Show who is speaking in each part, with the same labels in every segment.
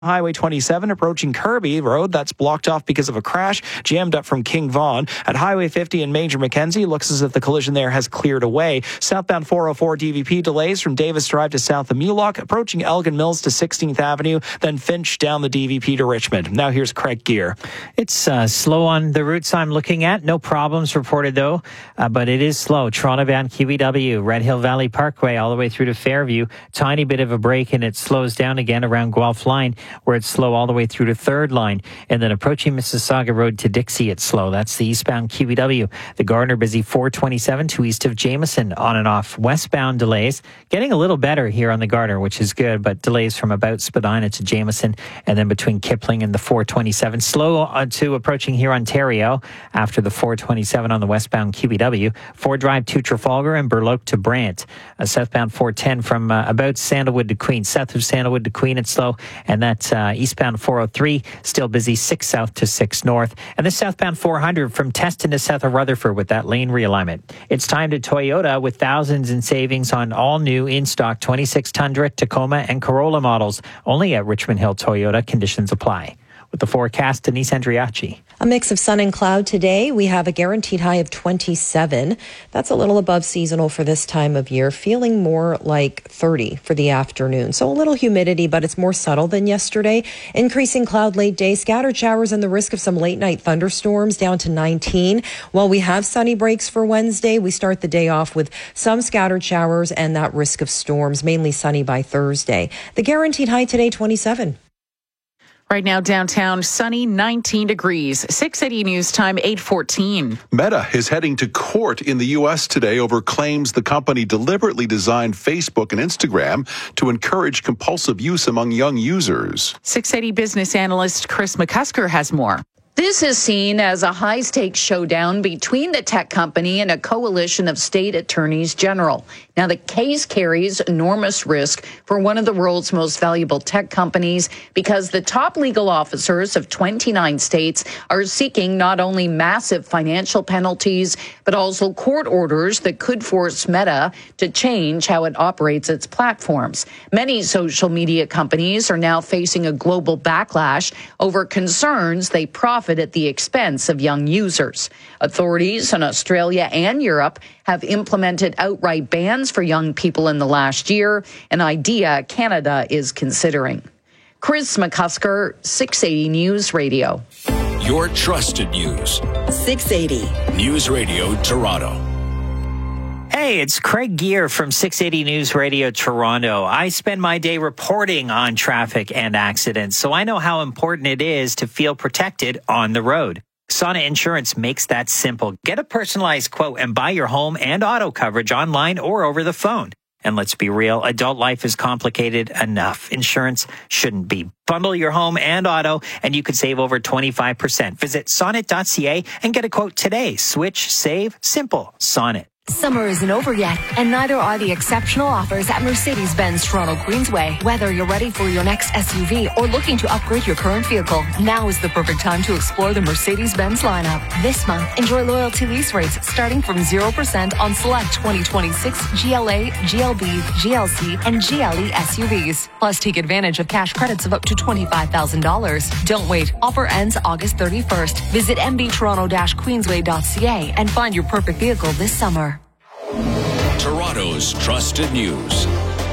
Speaker 1: Highway 27 approaching Kirby Road. That's blocked off because of a crash, jammed up from King Vaughan. At Highway 50 and Major Mackenzie, looks as if the collision there has cleared away. Southbound 404 DVP delays from Davis Drive to south of Mulock, approaching Elgin Mills to 16th Avenue, then Finch down the DVP to Richmond. Now here's Craig Gear.
Speaker 2: It's slow on the routes I'm looking at. No problems reported though, but it is slow. Toronto bound QEW, Red Hill Valley Parkway all the way through to Fairview. Tiny bit of a break and it slows down again around Guelph Line, where it's slow all the way through to Third Line. And then approaching Mississauga Road to Dixie, it's slow. That's the eastbound QEW. The Gardner busy 427 to east of Jameson, on and off. Westbound delays. Getting a little better here on the Gardner, which is good, but delays from about Spadina to Jameson, and then between Kipling and the 427. Slow to approaching here Ontario after the 427 on the westbound QEW. Ford Drive to Trafalgar and Burloak to Brant. Southbound 410 from about Sandalwood to Queen. South of Sandalwood to Queen, it's slow. And that eastbound 403, still busy 6 south to 6 north. And the southbound 400 from Teston to south of Rutherford with that lane realignment. It's time to Toyota with thousands in savings on all new in-stock 26 Tundra, Tacoma, and Corolla models. Only at Richmond Hill Toyota. Conditions apply. With the forecast, Denise Andriachi.
Speaker 3: A mix of sun and cloud today. We have a guaranteed high of 27. That's a little above seasonal for this time of year, feeling more like 30 for the afternoon. So a little humidity, but it's more subtle than yesterday. Increasing cloud late day, scattered showers and the risk of some late night thunderstorms down to 19. While we have sunny breaks for Wednesday, we start the day off with some scattered showers and that risk of storms, mainly sunny by Thursday. The guaranteed high today, 27.
Speaker 4: Right now, downtown, sunny, 19 degrees. 680 News Time, 8:14.
Speaker 5: Meta is heading to court in the U.S. today over claims the company deliberately designed Facebook and Instagram to encourage compulsive use among young users.
Speaker 4: 680 business analyst Chris McCusker has more.
Speaker 6: This is seen as a high-stakes showdown between the tech company and a coalition of state attorneys general. Now, the case carries enormous risk for one of the world's most valuable tech companies because the top legal officers of 29 states are seeking not only massive financial penalties, but also court orders that could force Meta to change how it operates its platforms. Many social media companies are now facing a global backlash over concerns they profit at the expense of young users. Authorities in Australia and Europe have implemented outright bans for young people in the last year, an idea Canada is considering. Chris McCusker, 680 News Radio.
Speaker 7: Your trusted news.
Speaker 8: 680
Speaker 7: News Radio Toronto.
Speaker 2: Hey, it's Craig Gear from 680 News Radio Toronto. I spend my day reporting on traffic and accidents, so I know how important it is to feel protected on the road. Sonnet Insurance makes that simple. Get a personalized quote and buy your home and auto coverage online or over the phone. And let's be real, adult life is complicated enough. Insurance shouldn't be. Bundle your home and auto, and you could save over 25%. Visit sonnet.ca and get a quote today. Switch, save, simple. Sonnet.
Speaker 9: Summer isn't over yet, and neither are the exceptional offers at Mercedes-Benz Toronto Queensway. Whether you're ready for your next SUV or looking to upgrade your current vehicle, now is the perfect time to explore the Mercedes-Benz lineup. This month, enjoy loyalty lease rates starting from 0% on select 2026 GLA, GLB, GLC, and GLE SUVs. Plus, take advantage of cash credits of up to $25,000. Don't wait. Offer ends August 31st. Visit mbtoronto-queensway.ca and find your perfect vehicle this summer.
Speaker 7: Toronto's trusted news.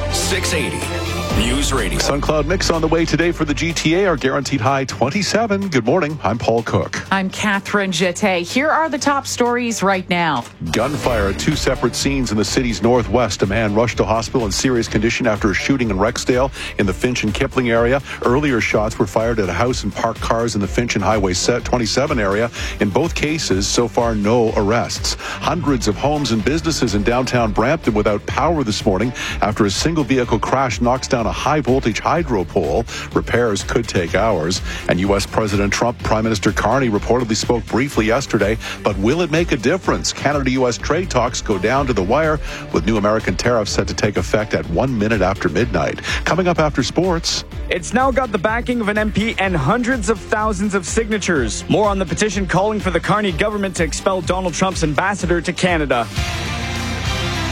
Speaker 7: 680 News Radio.
Speaker 5: Sun cloud mix on the way today for the GTA. Our guaranteed high 27. Good morning. I'm Paul Cook.
Speaker 4: I'm Catherine Jeté. Here are the top stories right now.
Speaker 5: Gunfire at two separate scenes in the city's northwest. A man rushed to hospital in serious condition after a shooting in Rexdale in the Finch and Kipling area. Earlier shots were fired at a house and parked cars in the Finch and Highway 27 area. In both cases, so far, no arrests. Hundreds of homes and businesses in downtown Brampton without power this morning after a single vehicle crash knocks down a high-voltage hydro pole. Repairs could take hours. And U.S. President Trump, Prime Minister Carney reportedly spoke briefly yesterday, but will it make a difference? Canada-U.S. trade talks go down to the wire with new American tariffs set to take effect at 1 minute after midnight. Coming up after sports.
Speaker 10: It's now got the backing of an MP and hundreds of thousands of signatures. More on the petition calling for the Carney government to expel Donald Trump's ambassador to Canada.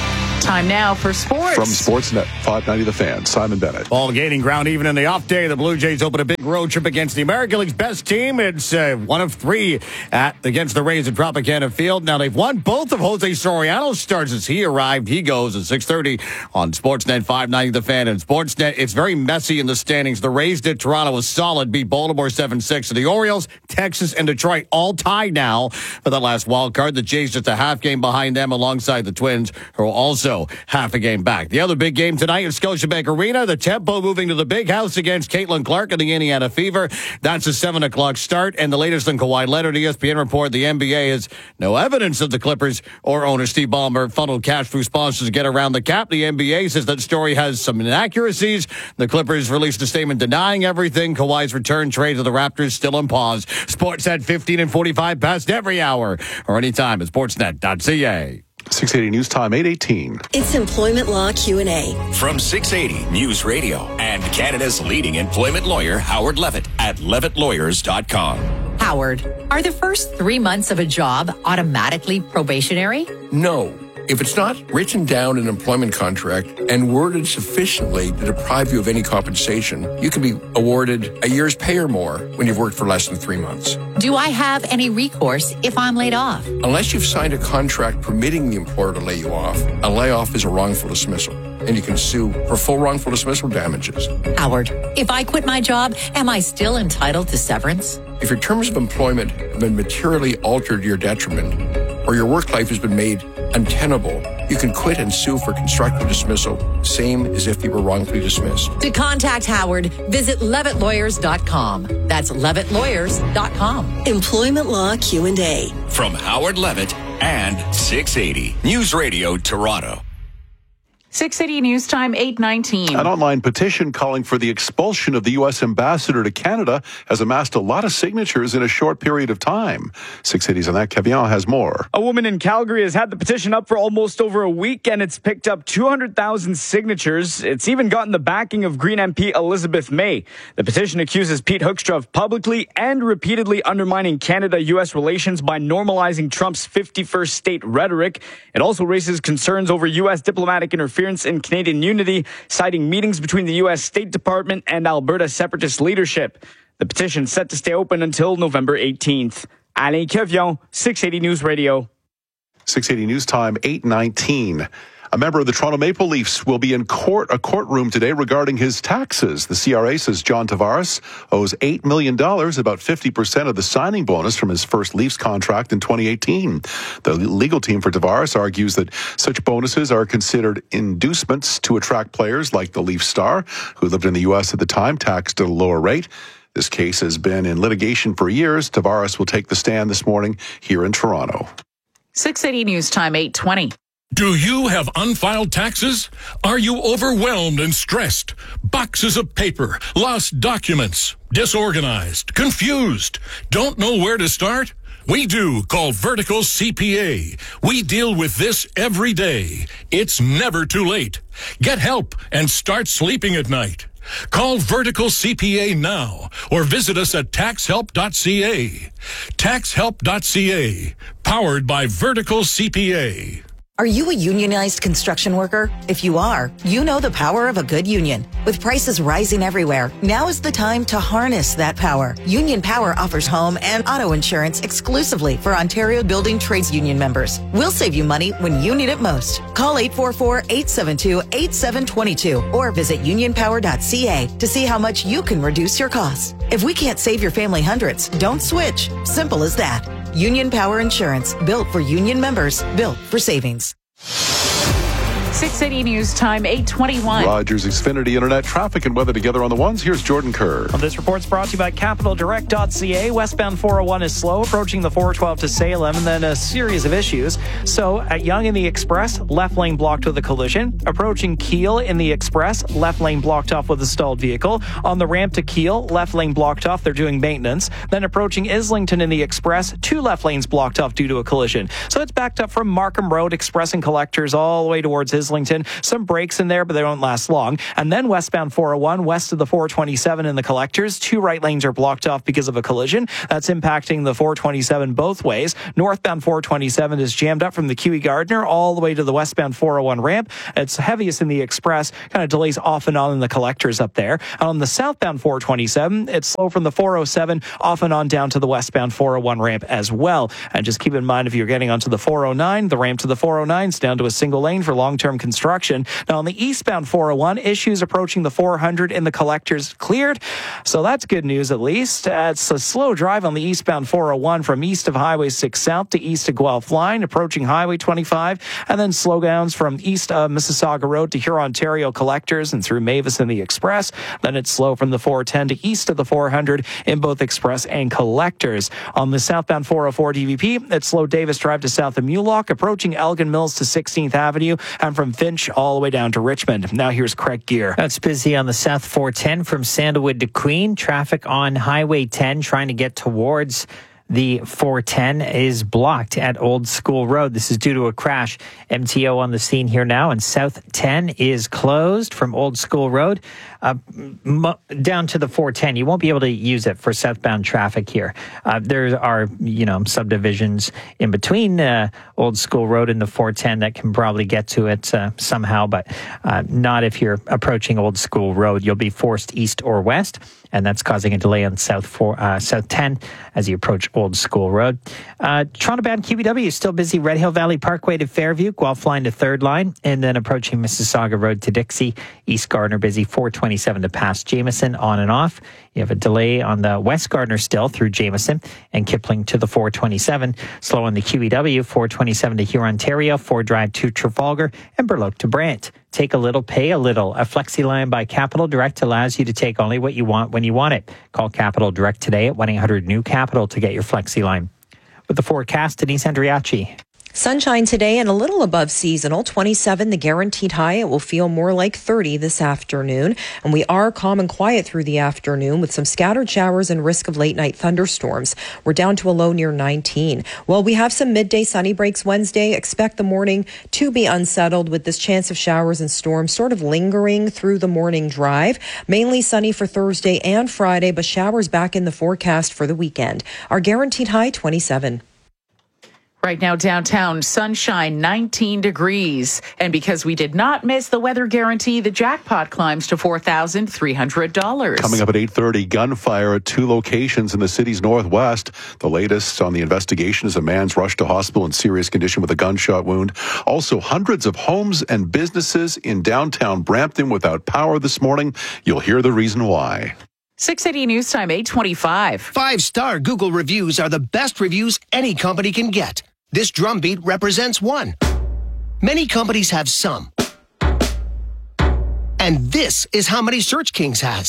Speaker 4: Time now for sports.
Speaker 5: From Sportsnet 590 The Fan, Simon Bennett.
Speaker 8: Ball gaining ground even in the off day. The Blue Jays open a big road trip against the American League's best team. It's one of three against the Rays at Tropicana Field. Now, they've won both of Jose Soriano's starts as he arrived. He goes at 6:30 on Sportsnet 590 The Fan. And Sportsnet, it's very messy in the standings. The Rays did Toronto was solid, beat Baltimore 7-6. And the Orioles, Texas, and Detroit all tied now for the last wild card. The Jays just a half game behind them alongside the Twins, who are also half a game back. The other big game tonight is Scotiabank Arena. The Tempo moving to the Big House against Caitlin Clark and the Indiana Fever. That's a 7 o'clock start. And the latest on Kawhi Leonard, ESPN report, the NBA has no evidence that the Clippers or owner Steve Ballmer funneled cash through sponsors to get around the cap. The NBA says that story has some inaccuracies. The Clippers released a statement denying everything. Kawhi's return trade to the Raptors still on pause. Sports at 15 and 45 past every hour or anytime at sportsnet.ca.
Speaker 5: 680 News Time, 8:18.
Speaker 11: It's Employment Law Q&A.
Speaker 7: From 680 News Radio and Canada's leading employment lawyer, Howard Levitt at levittlawyers.com.
Speaker 12: Howard, are the first 3 months of a job automatically probationary?
Speaker 13: No. If it's not written down in an employment contract and worded sufficiently to deprive you of any compensation, you can be awarded a year's pay or more when you've worked for less than 3 months.
Speaker 12: Do I have any recourse if I'm laid off?
Speaker 13: Unless you've signed a contract permitting the employer to lay you off, a layoff is a wrongful dismissal, and you can sue for full wrongful dismissal damages.
Speaker 12: Howard, if I quit my job, am I still entitled to severance?
Speaker 13: If your terms of employment have been materially altered to your detriment, or your work life has been made untenable, you can quit and sue for constructive dismissal, same as if you were wrongfully dismissed.
Speaker 12: To contact Howard, visit levittlawyers.com. That's levittlawyers.com.
Speaker 11: Employment Law Q&A.
Speaker 7: From Howard Levitt and 680 News Radio Toronto.
Speaker 4: 680 News Time, 8:19.
Speaker 5: An online petition calling for the expulsion of the U.S. ambassador to Canada has amassed a lot of signatures in a short period of time. 680's on that. Kevian has more.
Speaker 10: A woman in Calgary has had the petition up for almost over a week, and it's picked up 200,000 signatures. It's even gotten the backing of Green MP Elizabeth May. The petition accuses Pete Hoekstra of publicly and repeatedly undermining Canada-U.S. relations by normalizing Trump's 51st state rhetoric. It also raises concerns over U.S. diplomatic interference in Canadian unity, citing meetings between the U.S. State Department and Alberta separatist leadership. The petition is set to stay open until November 18th. Alain Kevion, 680 News Radio.
Speaker 5: 680 News Time, 8:19. A member of the Toronto Maple Leafs will be in a courtroom today regarding his taxes. The CRA says John Tavares owes $8 million, about 50% of the signing bonus from his first Leafs contract in 2018. The legal team for Tavares argues that such bonuses are considered inducements to attract players like the Leafs star, who lived in the U.S. at the time, taxed at a lower rate. This case has been in litigation for years. Tavares will take the stand this morning here in Toronto.
Speaker 4: 680 News Time, 8:20.
Speaker 14: Do you have unfiled taxes? Are you overwhelmed and stressed? Boxes of paper, lost documents, disorganized, confused, don't know where to start? We do. Call Vertical CPA. We deal with this every day. It's never too late. Get help and start sleeping at night. Call Vertical CPA now or visit us at taxhelp.ca. Taxhelp.ca, powered by Vertical CPA.
Speaker 15: Are you a unionized construction worker? If you are, you know the power of a good union. With prices rising everywhere, now is the time to harness that power. Union Power offers home and auto insurance exclusively for Ontario Building Trades Union members. We'll save you money when you need it most. Call 844-872-8722 or visit unionpower.ca to see how much you can reduce your costs. If we can't save your family hundreds, don't switch. Simple as that. Union Power Insurance, built for union members, built for savings.
Speaker 4: 680 News Time, 8:21.
Speaker 5: Rogers Xfinity Internet traffic and weather together on the ones. Here's Jordan Kerr.
Speaker 1: This report's brought to you by CapitalDirect.ca. Westbound 401 is slow, approaching the 412 to Salem, and then a series of issues. So at Yonge in the Express, left lane blocked with a collision. Approaching Keele in the Express, left lane blocked off with a stalled vehicle. On the ramp to Keele, left lane blocked off. They're doing maintenance. Then approaching Islington in the Express, two left lanes blocked off due to a collision. So it's backed up from Markham Road, Express and Collectors all the way towards Islington. Islington. Some breaks in there, but they won't last long. And then westbound 401, west of the 427 in the collectors. 2 right lanes are blocked off because of a collision. That's impacting the 427 both ways. Northbound 427 is jammed up from the QE Gardner all the way to the westbound 401 ramp. It's heaviest in the express, kind of delays off and on in the collectors up there. On the southbound 427, it's slow from the 407 off and on down to the westbound 401 ramp as well. And just keep in mind, if you're getting onto the 409, the ramp to the 409 is down to a single lane for long-term construction. Now on the eastbound 401, issues approaching the 400 in the collectors cleared. So that's good news at least. It's a slow drive on the eastbound 401 from east of Highway 6 south to east of Guelph line, approaching Highway 25, and then slowdowns from east of Mississauga Road to Huron-Ontario collectors and through Mavis in the express. Then it's slow from the 410 to east of the 400 in both express and collectors. On the southbound 404 DVP, it's slow Davis Drive to south of Mulock, approaching Elgin Mills to 16th Avenue, and from Finch all the way down to Richmond. Now here's Craig Gear.
Speaker 2: That's busy on the South 410 from Sandalwood to Queen. Traffic on Highway 10 trying to get towards the 410 is blocked at Old School Road. This is due to a crash. MTO on the scene here now, and South 10 is closed from Old School Road down to the 410. You won't be able to use it for southbound traffic here. There are, subdivisions in between Old School Road and the 410 that can probably get to it somehow, but not if you're approaching Old School Road. You'll be forced east or west, and that's causing a delay on South 10 as you approach Old School Road. Toronto-bound QEW is still busy. Red Hill Valley Parkway to Fairview, Guelph line to 3rd line, and then approaching Mississauga Road to Dixie. East Gardner busy, 427 to pass Jameson on and off. You have a delay on the West Gardner still through Jameson and Kipling to the 427. Slow on the QEW, 427 to Huron-Ontario, 4 Drive to Trafalgar, and Burloak to Brant. Take a little, pay a little. A Flexi line by Capital Direct allows you to take only what you want when you want it. Call Capital Direct today at 1-800-NEW-CAPITAL to get your Flexi line. With the forecast, Denise Andriachi.
Speaker 3: Sunshine today and a little above seasonal, 27 the guaranteed high. It will feel more like 30 this afternoon. And we are calm and quiet through the afternoon with some scattered showers and risk of late night thunderstorms. We're down to a low near 19. Well, we have some midday sunny breaks Wednesday. Expect the morning to be unsettled with this chance of showers and storms sort of lingering through the morning drive. Mainly sunny for Thursday and Friday, but showers back in the forecast for the weekend. Our guaranteed high, 27.
Speaker 4: Right now, downtown, sunshine, 19 degrees. And because we did not miss the weather guarantee, the jackpot climbs to $4,300.
Speaker 5: Coming up at 8:30, gunfire at 2 locations in the city's northwest. The latest on the investigation is a man's rushed to hospital in serious condition with a gunshot wound. Also, hundreds of homes and businesses in downtown Brampton without power this morning. You'll hear the reason why.
Speaker 4: 680 News Time, 8:25.
Speaker 16: 5-star Google reviews are the best reviews any company can get. This drumbeat represents one. Many companies have some. And this is how many Search Kings has.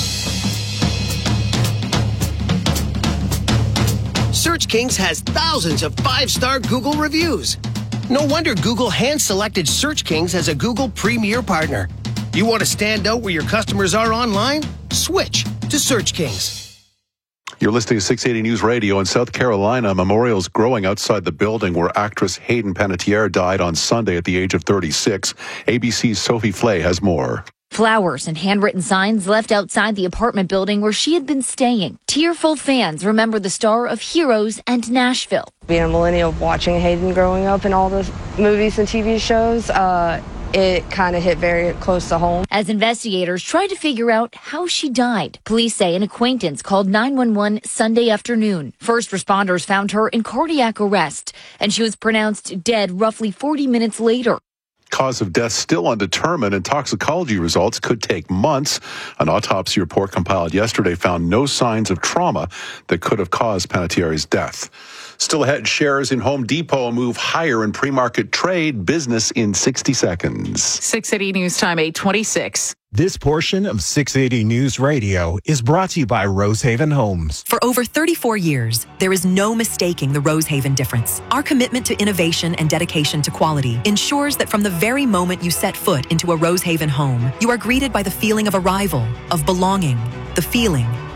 Speaker 16: Search Kings has thousands of 5-star Google reviews. No wonder Google hand-selected Search Kings as a Google Premier Partner. You want to stand out where your customers are online? Switch to Search Kings.
Speaker 5: You're listening to 680 News Radio. In South Carolina, memorials growing outside the building where actress Hayden Panettiere died on Sunday at the age of 36. ABC's Sophie Flay has more.
Speaker 17: Flowers and handwritten signs left outside the apartment building where she had been staying. Tearful fans remember the star of Heroes and Nashville.
Speaker 18: Being a millennial, watching Hayden growing up in all the movies and TV shows, it kind of hit very close to home.
Speaker 17: As investigators tried to figure out how she died, police say an acquaintance called 911 Sunday afternoon. First responders found her in cardiac arrest, and she was pronounced dead roughly 40 minutes later.
Speaker 5: Cause of death still undetermined, and toxicology results could take months. An autopsy report compiled yesterday found no signs of trauma that could have caused Panettiere's death. Still ahead, shares in Home Depot move higher in pre-market trade. Business in 60 seconds.
Speaker 4: 680 News Time, 8:26.
Speaker 19: This portion of 680 News Radio is brought to you by Rosehaven Homes.
Speaker 20: For over 34 years, there is no mistaking the Rosehaven difference. Our commitment to innovation and dedication to quality ensures that from the very moment you set foot into a Rosehaven home, you are greeted by the feeling of arrival, of belonging, the feeling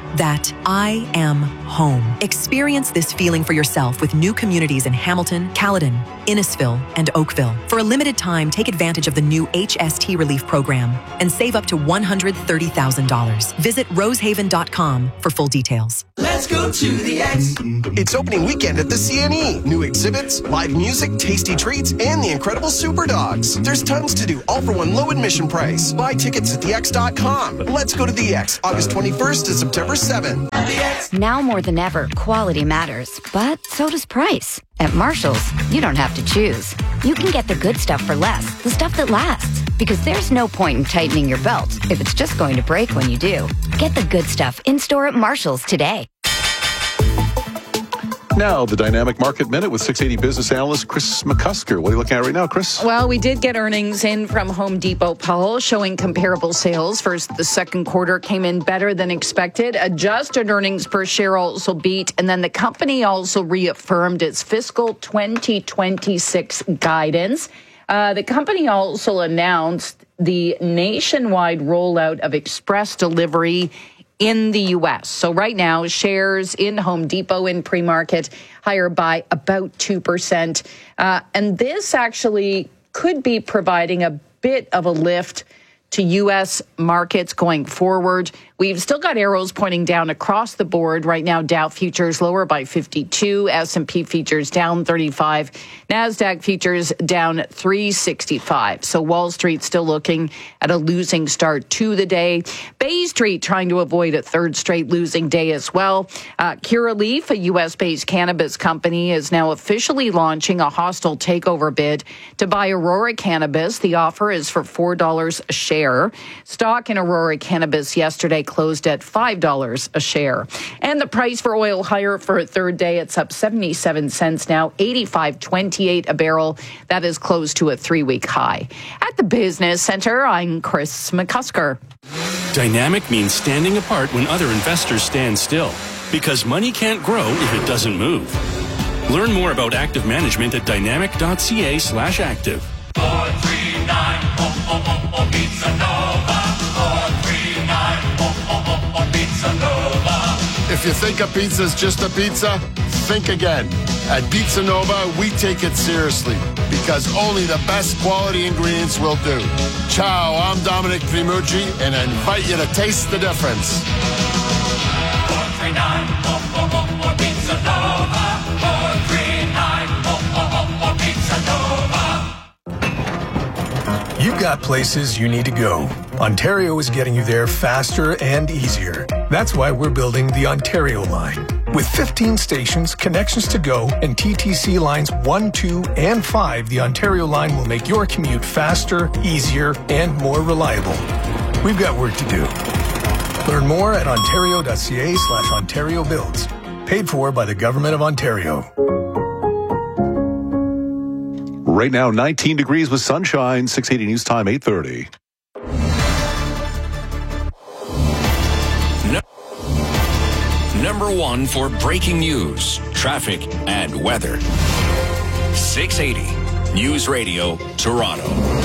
Speaker 20: that I am home. Experience this feeling for yourself with new communities in Hamilton, Caledon, Innisfil, and Oakville. For a limited time, take advantage of the new HST Relief Program and save up to $130,000. Visit rosehaven.com for full details.
Speaker 21: Let's go to the X. It's opening weekend at the CNE. New exhibits, live music, tasty treats, and the incredible Super Dogs. There's tons to do, all for one low admission price. Buy tickets at thex.com. Let's go to the X, August 21st to September 7th.
Speaker 22: Now more than ever, quality matters, but so does price. At Marshall's, you don't have to choose. You can get the good stuff for less, the stuff that lasts. Because there's no point in tightening your belt if it's just going to break when you do. Get the good stuff in-store at Marshall's today.
Speaker 5: Now, the Dynamic Market Minute with 680 business analyst Chris McCusker. What are you looking at right now, Chris?
Speaker 6: Well, we did get earnings in from Home Depot, Paul, showing comparable sales for the second quarter came in better than expected. Adjusted earnings per share also beat. And then the company also reaffirmed its fiscal 2026 guidance. The company also announced the nationwide rollout of express delivery in the U.S. So right now, shares in Home Depot in pre-market higher by about 2%. And this actually could be providing a bit of a lift to U.S. markets going forward. We've still got arrows pointing down across the board. Right now, Dow futures lower by 52, S&P futures down 35, NASDAQ futures down 365. So Wall Street still looking at a losing start to the day. Bay Street trying to avoid a third straight losing day as well. Curaleaf, a U.S.-based cannabis company, is now officially launching a hostile takeover bid to buy Aurora Cannabis. The offer is for $4 a share. Stock in Aurora Cannabis yesterday closed at $5 a share. And the price for oil higher for a third day. It's up 77 cents now, $85.28 a barrel. That is close to a 3-week high. At the Business Center, I'm Chris McCusker.
Speaker 23: Dynamic means standing apart when other investors stand still, because money can't grow if it doesn't move. Learn more about active management at dynamic.ca/active.
Speaker 24: 439 Pizza Nova. 439 Pizza Nova.
Speaker 25: If you think a pizza's just a pizza, think again. At Pizza Nova, we take it seriously because only the best quality ingredients will do. Ciao, I'm Dominic Primucci, and I invite you to taste the difference.
Speaker 24: 439 Pizza Nova. 439 Pizza Nova.
Speaker 26: You've got places you need to go. Ontario is getting you there faster and easier. That's why we're building the Ontario line. With 15 stations, connections to go, and TTC lines 1, 2, and 5, the Ontario line will make your commute faster, easier, and more reliable. We've got work to do. Learn more at ontario.ca/Ontario Builds. Paid for by the Government of Ontario.
Speaker 5: Right now, 19 degrees with sunshine, 680 News Time, 8:30.
Speaker 7: Number one for breaking news, traffic, and weather. 680 News Radio, Toronto.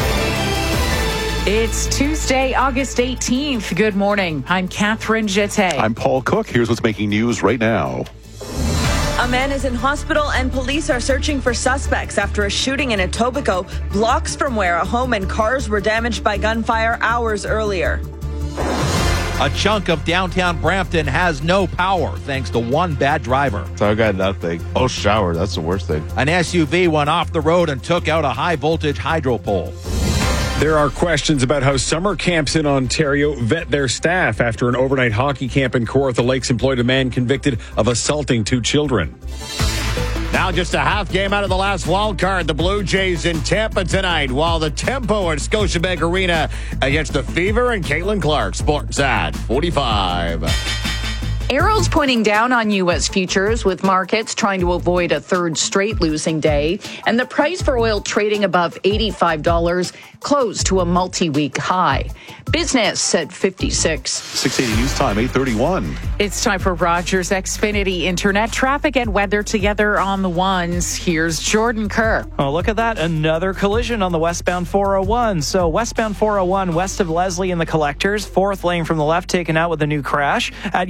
Speaker 4: It's Tuesday, August 18th. Good morning. I'm Catherine Jeté.
Speaker 5: I'm Paul Cook. Here's what's making news right now.
Speaker 27: A man is in hospital and police are searching for suspects after a shooting in Etobicoke, blocks from where a home and cars were damaged by gunfire hours earlier.
Speaker 28: A chunk of downtown Brampton has no power thanks to one bad driver.
Speaker 29: So I got nothing. Oh, shower. That's the worst thing.
Speaker 28: An SUV went off the road and took out a high-voltage hydro pole.
Speaker 10: There are questions about how summer camps in Ontario vet their staff after an overnight hockey camp in Kawartha Lakes employed a man convicted of assaulting 2 children.
Speaker 8: Now just a half game out of the last wild card. The Blue Jays in Tampa tonight, while the Tempo at Scotiabank Arena against the Fever and Caitlin Clark. Sports at 45.
Speaker 6: Arrows pointing down on U.S. futures, with markets trying to avoid a third straight losing day, and the price for oil trading above $85, close to a multi-week high. Business at 56.
Speaker 5: 680 News Time, 8:31.
Speaker 4: It's time for Rogers Xfinity Internet traffic and weather together on the ones. Here's Jordan Kerr.
Speaker 1: Oh, look at that. Another collision on the westbound 401. So westbound 401 west of Leslie and the Collectors, 4th lane from the left taken out with a new crash. At Yonge and the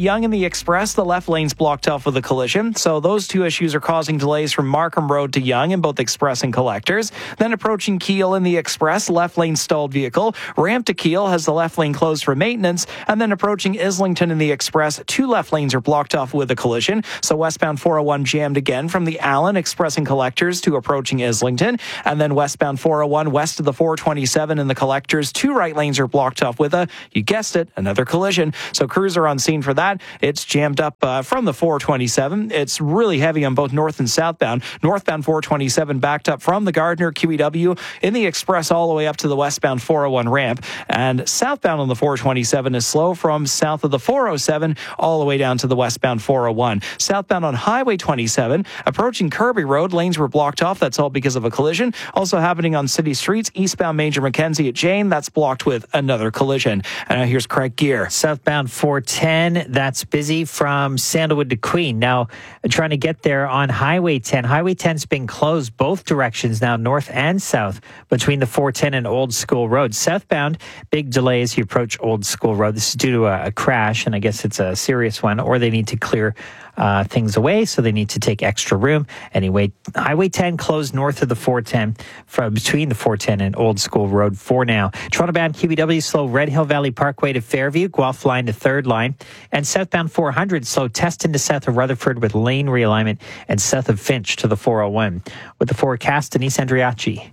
Speaker 1: Express, the left lane's blocked off with a collision. So those two issues are causing delays from Markham Road to Yonge in both Express and Collectors. Then approaching Keele in the Express, left lane stalled vehicle. Ramp to Keele has the left lane closed for maintenance. And then approaching Islington in the Express, two left lanes are blocked off with a collision. So westbound 401 jammed again from the Allen Express and Collectors to approaching Islington. And then westbound 401 west of the 427 in the Collectors, two right lanes are blocked off with you guessed it, another collision. So crews are on scene for that. It's jammed up from the 427. It's really heavy on both north and southbound. Northbound 427 backed up from the Gardner QEW in the Express all the way up to the westbound 401 ramp. And southbound on the 427 is slow from south of the 407 all the way down to the westbound 401. Southbound on Highway 27, approaching Kirby Road, lanes were blocked off. That's all because of a collision. Also happening on city streets, eastbound Major Mackenzie at Jane, that's blocked with another collision. And now here's Craig Gear.
Speaker 2: Southbound 410, that's busy from Sandalwood to Queen. Now, trying to get there on Highway 10. Highway 10's been closed both directions now, north and south, between the 410 and Old School Road. Southbound, big delay as you approach Old School Road. This is due to a crash, and I guess it's a serious one, or they need to clear things away, so they need to take extra room. Anyway, Highway 10 closed north of the 410 from between the 410 and Old School Road for now. Toronto-bound QEW slow Red Hill Valley Parkway to Fairview, Guelph line to third line, and southbound 400 slow Teston to south of Rutherford with lane realignment and south of Finch to the 401. With the forecast, Denise Andriachi.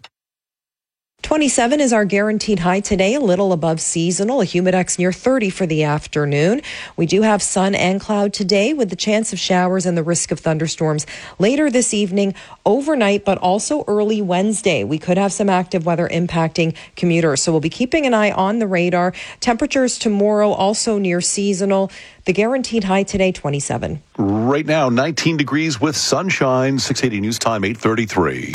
Speaker 3: 27 is our guaranteed high today, a little above seasonal, a humidex near 30 for the afternoon. We do have sun and cloud today with the chance of showers and the risk of thunderstorms later this evening, overnight, but also early Wednesday. We could have some active weather impacting commuters, so we'll be keeping an eye on the radar. Temperatures tomorrow also near seasonal. The guaranteed high today, 27.
Speaker 5: Right now, 19 degrees with sunshine. 680 News Time, 8:33.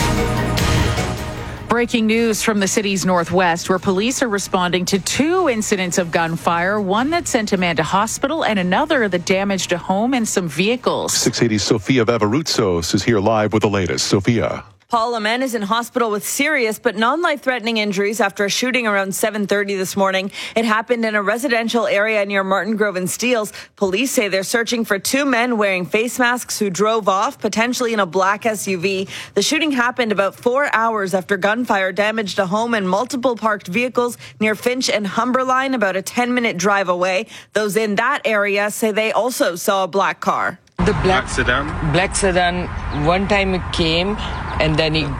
Speaker 4: Breaking news from the city's northwest, where police are responding to two incidents of gunfire, one that sent a man to hospital and another that damaged a home and some vehicles.
Speaker 5: 680's Sofia Vavarutsos is here live with the latest. Sofia.
Speaker 27: Paul, a man is in hospital with serious but non-life-threatening injuries after a shooting around 7:30 this morning. It happened in a residential area near Martin Grove and Steeles. Police say they're searching for two men wearing face masks who drove off, potentially in a black SUV. The shooting happened about 4 hours after gunfire damaged a home and multiple parked vehicles near Finch and Humberline, about a 10-minute drive away. Those in that area say they also saw a black car.
Speaker 9: The black sedan, one time it came and then it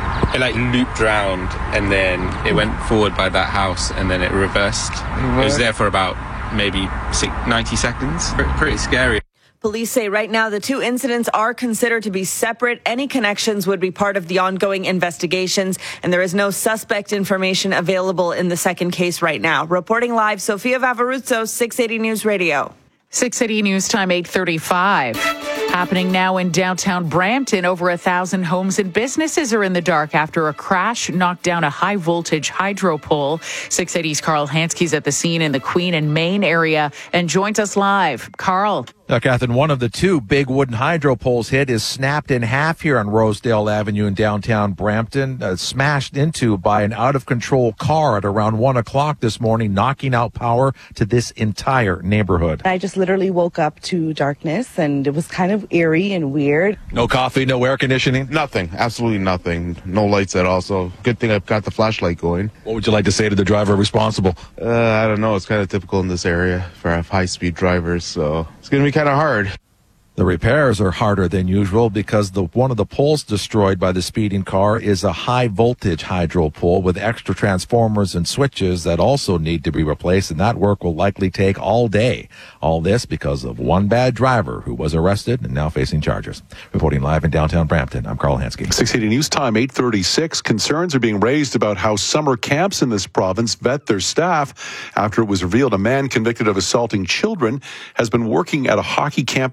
Speaker 9: looped around and then it went forward by that house and then it reversed. It was there for about maybe 90 seconds. Pretty scary.
Speaker 27: Police say right now the two incidents are considered to be separate. Any connections would be part of the ongoing investigations, and there is no suspect information available in the second case right now. Reporting live, Sofia Vavaruzzo, 680 News Radio.
Speaker 4: 680 News Time, 8:35. Happening now in downtown Brampton. Over 1,000 homes and businesses are in the dark after a crash knocked down a high-voltage hydro pole. 680's Carl Hanske's at the scene in the Queen and Main area and joins us live. Carl.
Speaker 28: Now, Catherine, one of the two big wooden hydro poles hit is snapped in half here on Rosedale Avenue in downtown Brampton, smashed into by an out-of-control car at around 1 o'clock this morning, knocking out power to this entire neighborhood.
Speaker 11: I just literally woke up to darkness, and it was kind of eerie and weird.
Speaker 28: No coffee, no air conditioning?
Speaker 29: Nothing, absolutely nothing. No lights at all, so good thing I've got the flashlight going.
Speaker 28: What would you like to say to the driver responsible?
Speaker 29: I don't know. It's kind of typical in this area for high-speed drivers, so it's going to be kind of hard.
Speaker 28: The repairs are harder than usual because one of the poles destroyed by the speeding car is a high-voltage hydro pole with extra transformers and switches that also need to be replaced, and that work will likely take all day. All this because of one bad driver who was arrested and now facing charges. Reporting live in downtown Brampton, I'm Carl Hansky.
Speaker 5: 680 News Time, 8:36. Concerns are being raised about how summer camps in this province vet their staff after it was revealed a man convicted of assaulting children has been working at a hockey camp in the Kawartha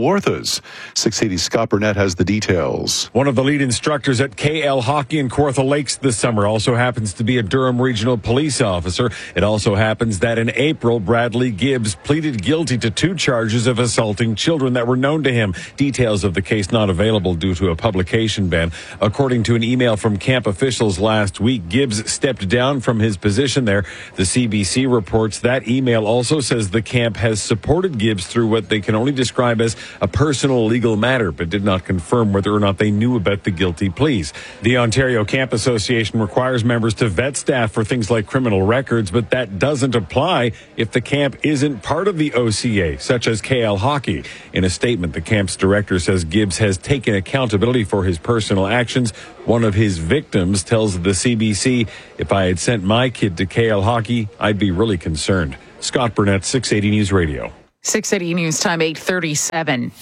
Speaker 5: Kawarthas. 680's Scott Burnett has the details.
Speaker 12: One of the lead instructors at KL Hockey in Kawartha Lakes this summer also happens to be a Durham Regional Police officer. It also happens that in April, Bradley Gibbs pleaded guilty to 2 charges of assaulting children that were known to him. Details of the case not available due to a publication ban. According to an email from camp officials last week, Gibbs stepped down from his position there. The CBC reports that email also says the camp has supported Gibbs through what they can only describe as a personal legal matter, but did not confirm whether or not they knew about the guilty pleas. The Ontario Camp Association requires members to vet staff for things like criminal records, but that doesn't apply if the camp isn't part of the OCA, such as KL Hockey. In a statement, the camp's director says Gibbs has taken accountability for his personal actions. One of his victims tells the CBC, "If I had sent my kid to KL Hockey, I'd be really concerned." Scott Burnett, 680 News Radio.
Speaker 4: 680 News Time, 8:37.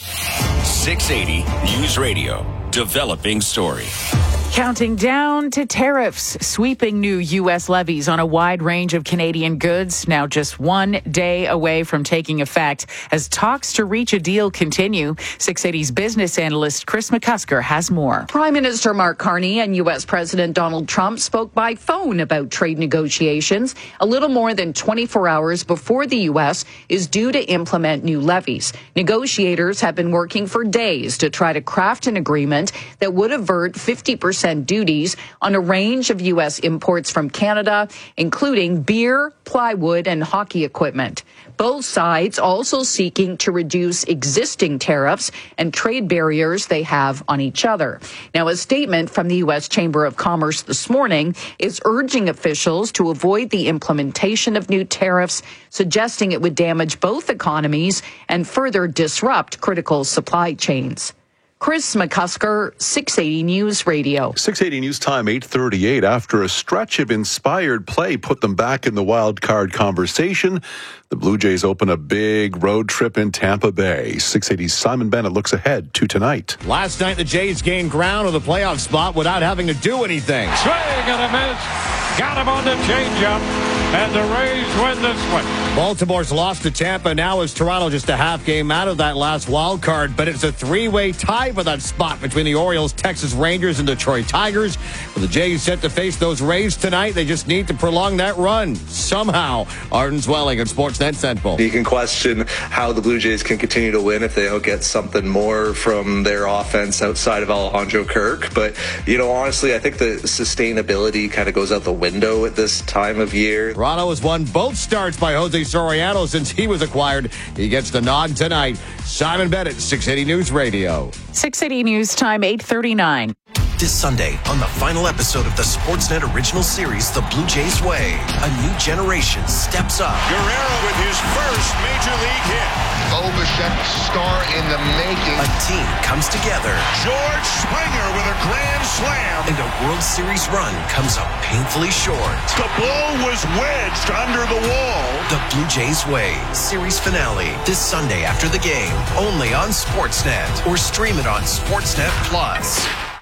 Speaker 7: 680 News Radio. Developing story.
Speaker 4: Counting down to tariffs, sweeping new U.S. levies on a wide range of Canadian goods, now just 1 day away from taking effect as talks to reach a deal continue. 680's business analyst Chris McCusker has more.
Speaker 6: Prime Minister Mark Carney and U.S. President Donald Trump spoke by phone about trade negotiations a little more than 24 hours before the U.S. is due to implement new levies. Negotiators have been working for days to try to craft an agreement that would avert 50% duties on a range of U.S. imports from Canada, including beer, plywood, and hockey equipment. Both sides also seeking to reduce existing tariffs and trade barriers they have on each other. Now, a statement from the U.S. Chamber of Commerce this morning is urging officials to avoid the implementation of new tariffs, suggesting it would damage both economies and further disrupt critical supply chains. Chris McCusker, 680 News Radio.
Speaker 5: 680 News Time, 8:38. After a stretch of inspired play put them back in the wild card conversation, the Blue Jays open a big road trip in Tampa Bay. 680's Simon Bennett looks ahead to tonight.
Speaker 8: Last night, the Jays gained ground on the playoff spot without having to do anything.
Speaker 24: Swing and a miss. Got him on the changeup. And the Rays win this one.
Speaker 8: Baltimore's lost to Tampa. Now is Toronto just a half game out of that last wild card. But it's a 3-way tie for that spot between the Orioles, Texas Rangers, and Detroit Tigers. With the Jays set to face those Rays tonight, they just need to prolong that run somehow. Arden Zwelling and Sportsnet Central.
Speaker 13: You can question how the Blue Jays can continue to win if they don't get something more from their offense outside of Alejandro Kirk. But, honestly, I think the sustainability kind of goes out the window at this time of year.
Speaker 8: Toronto has won both starts by Jose Soriano since he was acquired. He gets the nod tonight. Simon Bennett, 680 News Radio.
Speaker 4: 680 News Time, 8:39.
Speaker 21: This Sunday, on the final episode of the Sportsnet original series, The Blue Jays Way, a new generation steps up.
Speaker 24: Guerrero with his first major league hit.
Speaker 21: Bo Bichette, star in the making. A team comes together.
Speaker 24: George Springer with a grand slam.
Speaker 21: And a World Series run comes up painfully short.
Speaker 24: The ball was wedged under the wall.
Speaker 21: The Blue Jays Way, series finale, this Sunday after the game, only on Sportsnet, or stream it on Sportsnet Plus.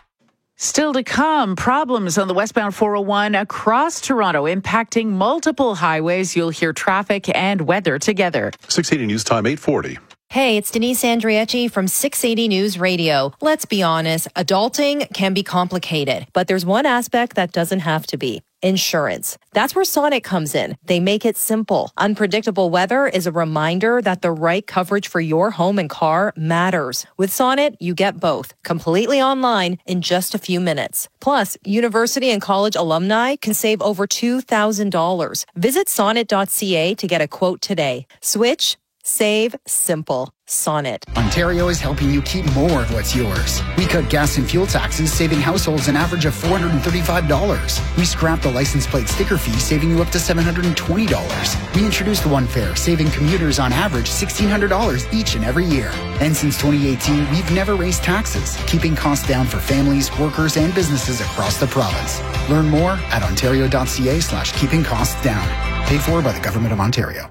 Speaker 4: Still to come, problems on the westbound 401 across Toronto impacting multiple highways. You'll hear traffic and weather together.
Speaker 5: 680 News Time, 8:40.
Speaker 3: Hey, it's Denise Andriecci from 680 News Radio. Let's be honest, adulting can be complicated, but there's one aspect that doesn't have to be. Insurance. That's where Sonnet comes in. They make it simple. Unpredictable weather is a reminder that the right coverage for your home and car matters. With Sonnet, you get both, completely online in just a few minutes. Plus, university and college alumni can save over $2,000. Visit sonnet.ca to get a quote today. Switch, save, simple. Sonnet.
Speaker 14: Ontario is helping you keep more of what's yours. We cut gas and fuel taxes, saving households an average of $435. We scrapped the license plate sticker fee, saving you up to $720. We introduced One Fare, saving commuters on average $1,600 each and every year. And since 2018, we've never raised taxes, keeping costs down for families, workers, and businesses across the province. Learn more at ontario.ca/keeping costs down. Paid for by the Government of Ontario.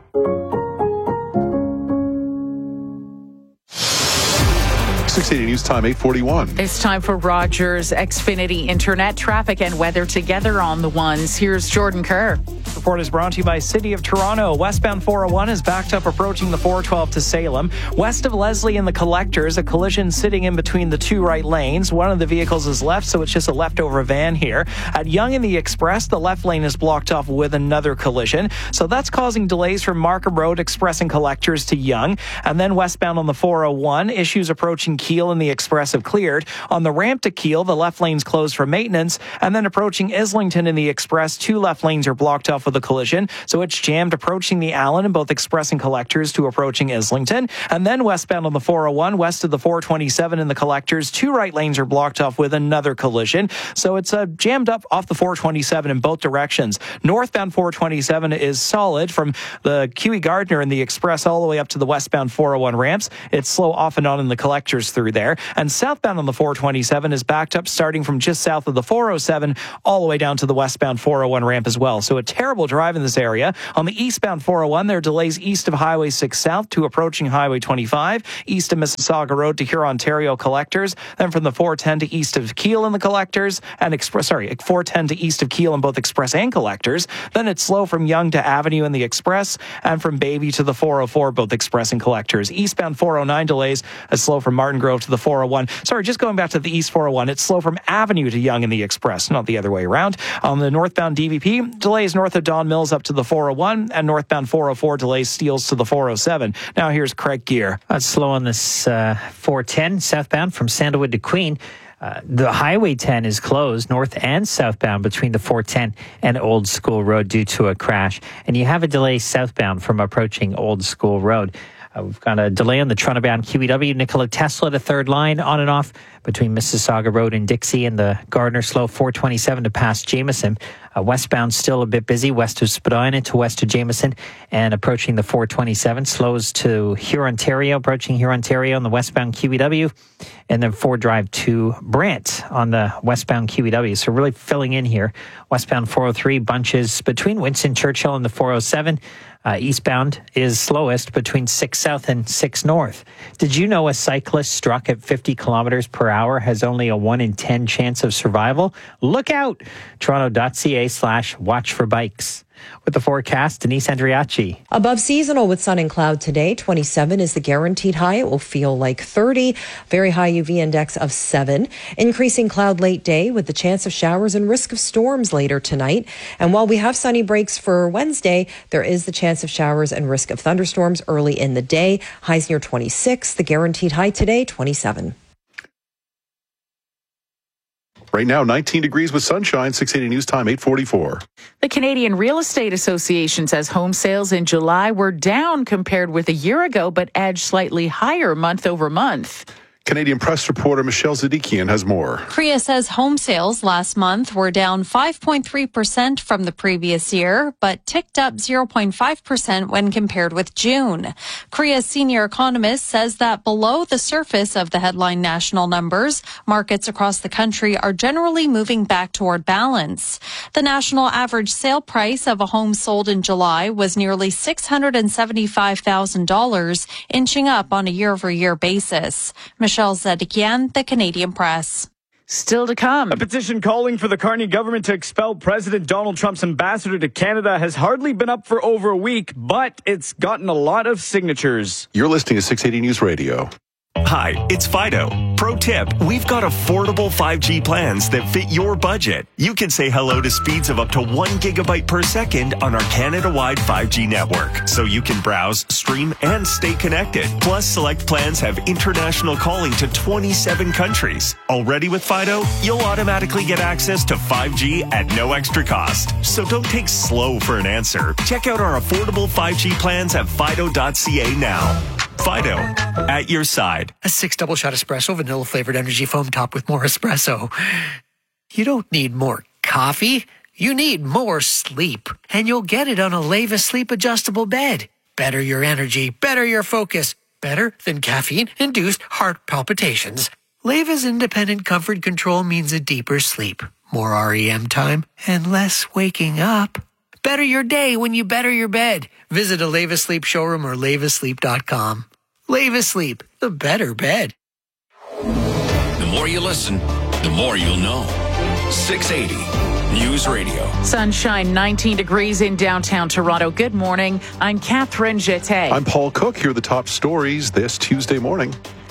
Speaker 5: 680 News Time, 8:41.
Speaker 4: It's time for Rogers Xfinity Internet traffic and weather together on the ones. Here's Jordan Kerr.
Speaker 1: Report is brought to you by City of Toronto. Westbound 401 is backed up approaching the 412 to Salem. West of Leslie and the Collectors, a collision sitting in between the two right lanes. One of the vehicles is left, so it's just a leftover van here. At Yonge and the Express, the left lane is blocked off with another collision. So that's causing delays from Markham Road, Express and Collectors to Yonge. And then westbound on the 401, issues approaching Keele and the Express have cleared. On the ramp to Keele, the left lane's closed for maintenance. And then approaching Islington in the Express, two left lanes are blocked off with a collision. So it's jammed approaching the Allen in both Express and Collectors to approaching Islington. And then westbound on the 401, west of the 427 in the Collectors, two right lanes are blocked off with another collision. So it's jammed up off the 427 in both directions. Northbound 427 is solid from the Huey Gardner in the Express all the way up to the westbound 401 ramps. It's slow off and on in the Collectors through there. And southbound on the 427 is backed up starting from just south of the 407 all the way down to the westbound 401 ramp as well. So a terrible drive in this area. On the eastbound 401, there are delays east of Highway 6 South to approaching Highway 25, east of Mississauga Road to Huron-Ontario Collectors, then from the 410 to east of Keele in the Collectors, and 410 to east of Keele in both Express and Collectors. Then it's slow from Yonge to Avenue in the Express, and from Bayview to the 404, both Express and Collectors. Eastbound 409 delays as slow from Martin Grove to the 401. Just going back to the East 401, it's slow from Avenue to Yonge in the Express, not the other way around. On the northbound DVP, delays north of Don Mills up to the 401, and northbound 404 delays Steeles to the 407. Now here's Craig Gear.
Speaker 2: It's slow on this 410 southbound from Sandalwood to Queen. The Highway 10 is closed north and southbound between the 410 and Old School Road due to a crash. And you have a delay southbound from approaching Old School Road. We've got a delay on the Toronto-bound QEW Nikola Tesla to third line on and off between Mississauga Road and Dixie, and the Gardner slow 427 to past Jameson. Westbound still a bit busy west of Spadina to west of Jameson and approaching the 427. Slows to Huron-Ontario, approaching Huron-Ontario on the westbound QEW, and then Ford Drive to Brant on the westbound QEW. So really filling in here. Westbound 403 bunches between Winston Churchill and the 407. Eastbound is slowest between 6 South and 6 North. Did you know a cyclist struck at 50 kilometers per hour has only a 1 in 10 chance of survival? Look out! Toronto.ca/watch for bikes. With the forecast, Denise Andriachi.
Speaker 3: Above seasonal with sun and cloud today. 27 is the guaranteed high. It will feel like 30. Very high UV index of 7. Increasing cloud late day with the chance of showers and risk of storms later tonight. And while we have sunny breaks for Wednesday, there is the chance of showers and risk of thunderstorms early in the day. Highs near 26. The guaranteed high today, 27.
Speaker 5: Right now, 19 degrees with sunshine, 680 News Time, 8:44.
Speaker 4: The Canadian Real Estate Association says home sales in July were down compared with a year ago, but edged slightly higher month over month.
Speaker 5: Canadian press reporter Michelle Zadikian has more.
Speaker 15: CREA says home sales last month were down 5.3% from the previous year, but ticked up 0.5% when compared with June. CREA's senior economist says that below the surface of the headline national numbers, markets across the country are generally moving back toward balance. The national average sale price of a home sold in July was nearly $675,000, inching up on a year-over-year basis. Michelle Zadikian, the Canadian Press.
Speaker 4: Still to come.
Speaker 10: A petition calling for the Carney government to expel President Donald Trump's ambassador to Canada has hardly been up for over a week, but it's gotten a lot of signatures.
Speaker 5: You're listening to 680 News Radio.
Speaker 16: Hi, it's Fido. Pro tip, we've got affordable 5G plans that fit your budget. You can say hello to speeds of up to 1 gigabyte per second on our Canada-wide 5G network, so you can browse, stream, and stay connected. Plus, select plans have international calling to 27 countries. Already with Fido, you'll automatically get access to 5G at no extra cost. So don't take slow for an answer. Check out our affordable 5G plans at fido.ca now. Fido, at your side.
Speaker 17: A 6 double shot espresso, vanilla flavored energy foam topped with more espresso. You don't need more coffee. You need more sleep. And you'll get it on a Leva Sleep adjustable bed. Better your energy, better your focus. Better than caffeine-induced heart palpitations. Leva's independent comfort control means a deeper sleep, more REM time, and less waking up. Better your day when you better your bed. Visit a Leva Sleep showroom or levasleep.com. Leva Sleep, the better bed.
Speaker 7: more you listen, the more you'll know. 680 News Radio.
Speaker 4: Sunshine, 19 degrees in downtown Toronto. Good morning. I'm Catherine Jeté.
Speaker 5: I'm Paul Cook. Here are the top stories this Tuesday morning.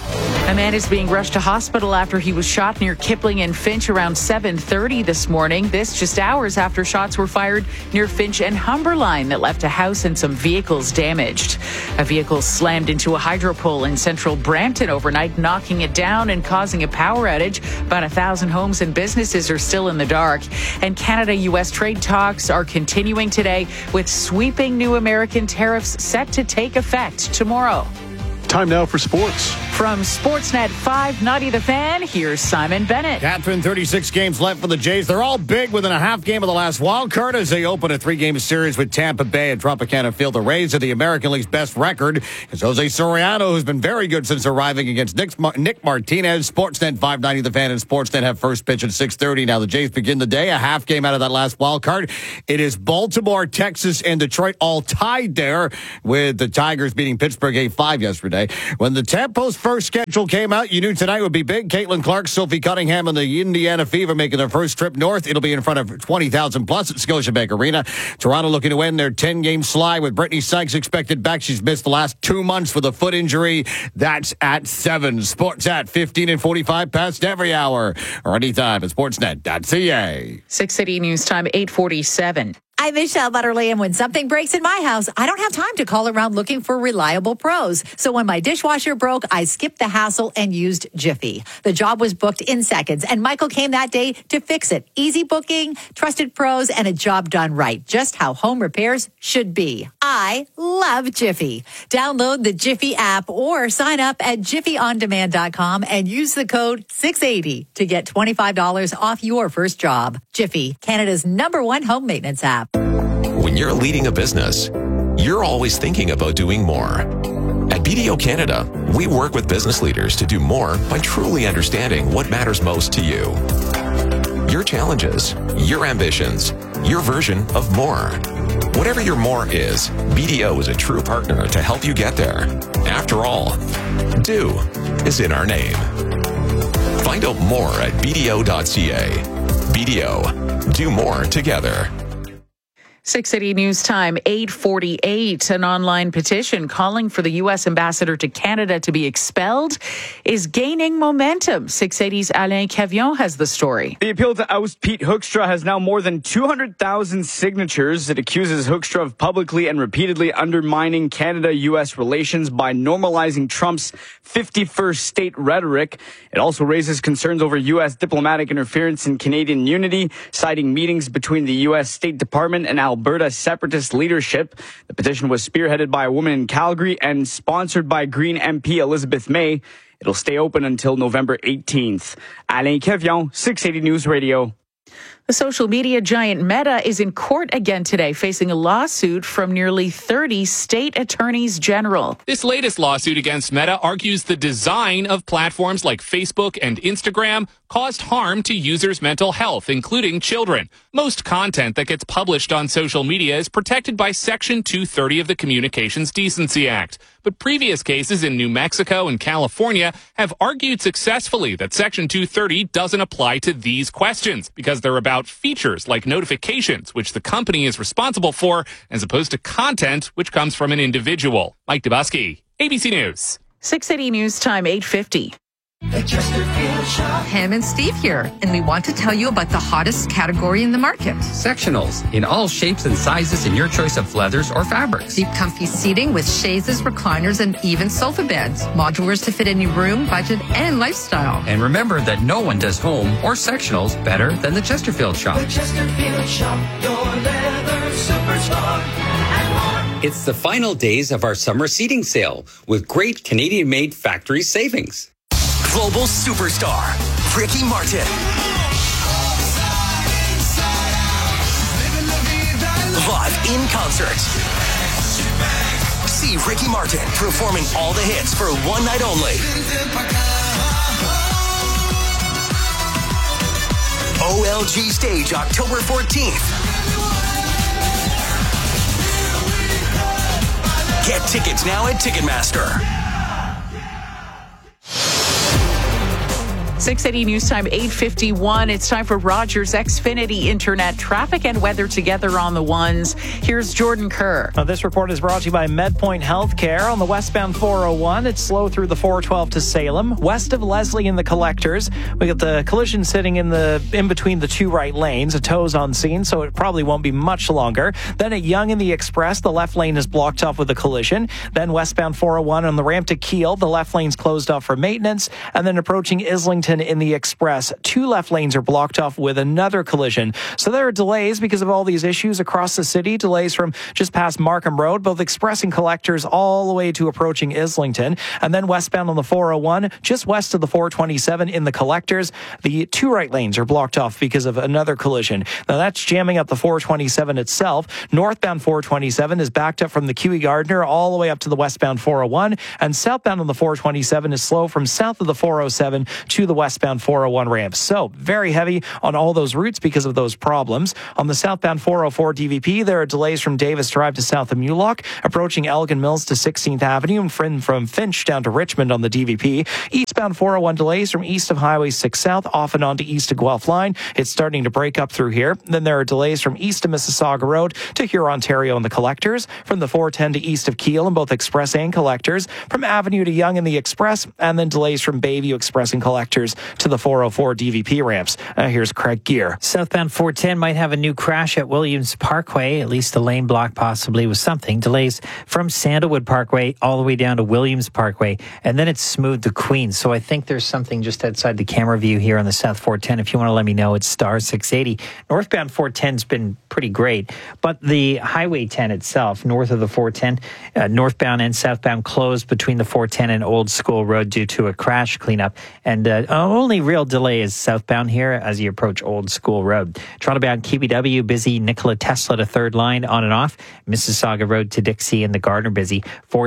Speaker 4: A man is being rushed to hospital after he was shot near Kipling and Finch around 7:30 this morning. This just hours after shots were fired near Finch and Humberline that left a house and some vehicles damaged. A vehicle slammed into a hydro pole in central Brampton overnight, knocking it down and causing a power outage. About 1,000 homes and businesses are still in the dark. And Canada-U.S. trade talks are continuing today with sweeping new American tariffs set to take effect tomorrow.
Speaker 5: Time now for sports.
Speaker 4: From Sportsnet 5, Naughty the Fan, here's Simon Bennett.
Speaker 8: Catherine, 36 games left for the Jays. They're all big within a half game of the last wild card as they open a 3-game series with Tampa Bay at Tropicana Field. The Rays are the American League's best record. It's Jose Soriano, who's been very good since arriving against Nick Martinez. Sportsnet 590 The Fan and Sportsnet have first pitch at 6:30. Now the Jays begin the day, a half game out of that last wild card. It is Baltimore, Texas, and Detroit all tied there, with the Tigers beating Pittsburgh 8-5 yesterday. When the Tempo's first schedule came out, you knew tonight would be big. Caitlin Clark, Sophie Cunningham, and the Indiana Fever making their first trip north. It'll be in front of 20,000 plus at Scotiabank Arena. Toronto looking to win their 10-game slide with Brittany Sykes expected back. She's missed the last 2 months with a foot injury. That's at 7. Sports at 15 and 45 past every hour or anytime at sportsnet.ca.
Speaker 4: 680 News Time, 8:47.
Speaker 9: I'm Michelle Butterly, and when something breaks in my house, I don't have time to call around looking for reliable pros. So when my dishwasher broke, I skipped the hassle and used Jiffy. The job was booked in seconds, and Michael came that day to fix it. Easy booking, trusted pros, and a job done right. Just how home repairs should be. I love Jiffy. Download the Jiffy app or sign up at jiffyondemand.com and use the code 680 to get $25 off your first job. Jiffy, Canada's #1 home maintenance app.
Speaker 18: When you're leading a business, you're always thinking about doing more. At BDO Canada, we work with business leaders to do more by truly understanding what matters most to you. Your challenges, your ambitions, your version of more. Whatever your more is, BDO is a true partner to help you get there. After all, do is in our name. Find out more at BDO.ca. BDO, do more together.
Speaker 4: 680 News Time, 8:48. An online petition calling for the U.S. ambassador to Canada to be expelled is gaining momentum. 680's Alain Cavillon has the story.
Speaker 10: The appeal to oust Pete Hoekstra has now more than 200,000 signatures. It accuses Hoekstra of publicly and repeatedly undermining Canada-U.S. relations by normalizing Trump's 51st state rhetoric. It also raises concerns over U.S. diplomatic interference in Canadian unity, citing meetings between the U.S. State Department and Alberta separatist leadership. The petition was spearheaded by a woman in Calgary and sponsored by Green MP Elizabeth May. It'll stay open until November 18th. Alain Cavillon, 680 News Radio.
Speaker 4: The social media giant Meta is in court again today, facing a lawsuit from nearly 30 state attorneys general.
Speaker 19: This latest lawsuit against Meta argues the design of platforms like Facebook and Instagram caused harm to users' mental health, including children. Most content that gets published on social media is protected by Section 230 of the Communications Decency Act. But previous cases in New Mexico and California have argued successfully that Section 230 doesn't apply to these questions because they're about features like notifications, which the company is responsible for, as opposed to content which comes from an individual. Mike Dubusky, ABC News.
Speaker 4: 680 News Time, 8:50.
Speaker 20: Pam and Steve here, and we want to tell you about the hottest category in the market.
Speaker 22: Sectionals, in all shapes and sizes in your choice of leathers or fabrics.
Speaker 20: Deep comfy seating with chaises, recliners, and even sofa beds. Modulars to fit any room, budget, and lifestyle.
Speaker 22: And remember that no one does home or sectionals better than the Chesterfield Shop.
Speaker 23: The Chesterfield Shop, your leather superstar.
Speaker 22: It's the final days of our summer seating sale with great Canadian-made factory savings.
Speaker 21: Global superstar, Ricky Martin. Live in concert. See Ricky Martin performing all the hits for one night only. OLG Stage, October 14th. Get tickets now at Ticketmaster.
Speaker 4: 680 News Time, 8:51. It's time for Rogers Xfinity Internet traffic and weather together on the ones. Here's Jordan Kerr.
Speaker 1: This report is brought to you by MedPoint Healthcare. On the westbound 401, it's slow through the 412 to Salem. West of Leslie in the collectors, we got the collision sitting in between the two right lanes. A tow's on scene, so it probably won't be much longer. Then at Yonge in the Express, the left lane is blocked off with a collision. Then westbound 401 on the ramp to Kiel, the left lane's closed off for maintenance. And then approaching Islington in the Express, two left lanes are blocked off with another collision. So there are delays because of all these issues across the city. Delays from just past Markham Road, both express and collectors all the way to approaching Islington. And then westbound on the 401, just west of the 427 in the collectors, the two right lanes are blocked off because of another collision. Now that's jamming up the 427 itself. Northbound 427 is backed up from the QE Gardner all the way up to the westbound 401. And southbound on the 427 is slow from south of the 407 to the westbound 401 ramp. So very heavy on all those routes because of those problems. On the southbound 404 DVP, there are delays from Davis Drive to south of Mulock, approaching Elgin Mills to 16th Avenue, and from Finch down to Richmond on the DVP. Eastbound 401 delays from east of Highway 6 South off and on to east of Guelph Line. It's starting to break up through here. Then there are delays from east of Mississauga Road to Huron, Ontario and the collectors, from the 410 to east of Kiel in both express and collectors, from Avenue to Yonge in the Express, and then delays from Bayview Express and collectors to the 404 DVP ramps. Here's Craig Gear.
Speaker 2: Southbound 410 might have a new crash at Williams Parkway, at least a lane block possibly with something. Delays from Sandalwood Parkway all the way down to Williams Parkway, and then it's smooth to Queens. So I think there's something just outside the camera view here on the South 410. If you want to let me know, it's star 680. Northbound 410's been pretty great, but the Highway 10 itself, north of the 410, northbound and southbound closed between the 410 and Old School Road due to a crash cleanup. And only real delay is southbound here as you approach Old School Road. Toronto-bound QBW busy, Nikola Tesla to third line on and off. Mississauga Road to Dixie and the Gardner busy.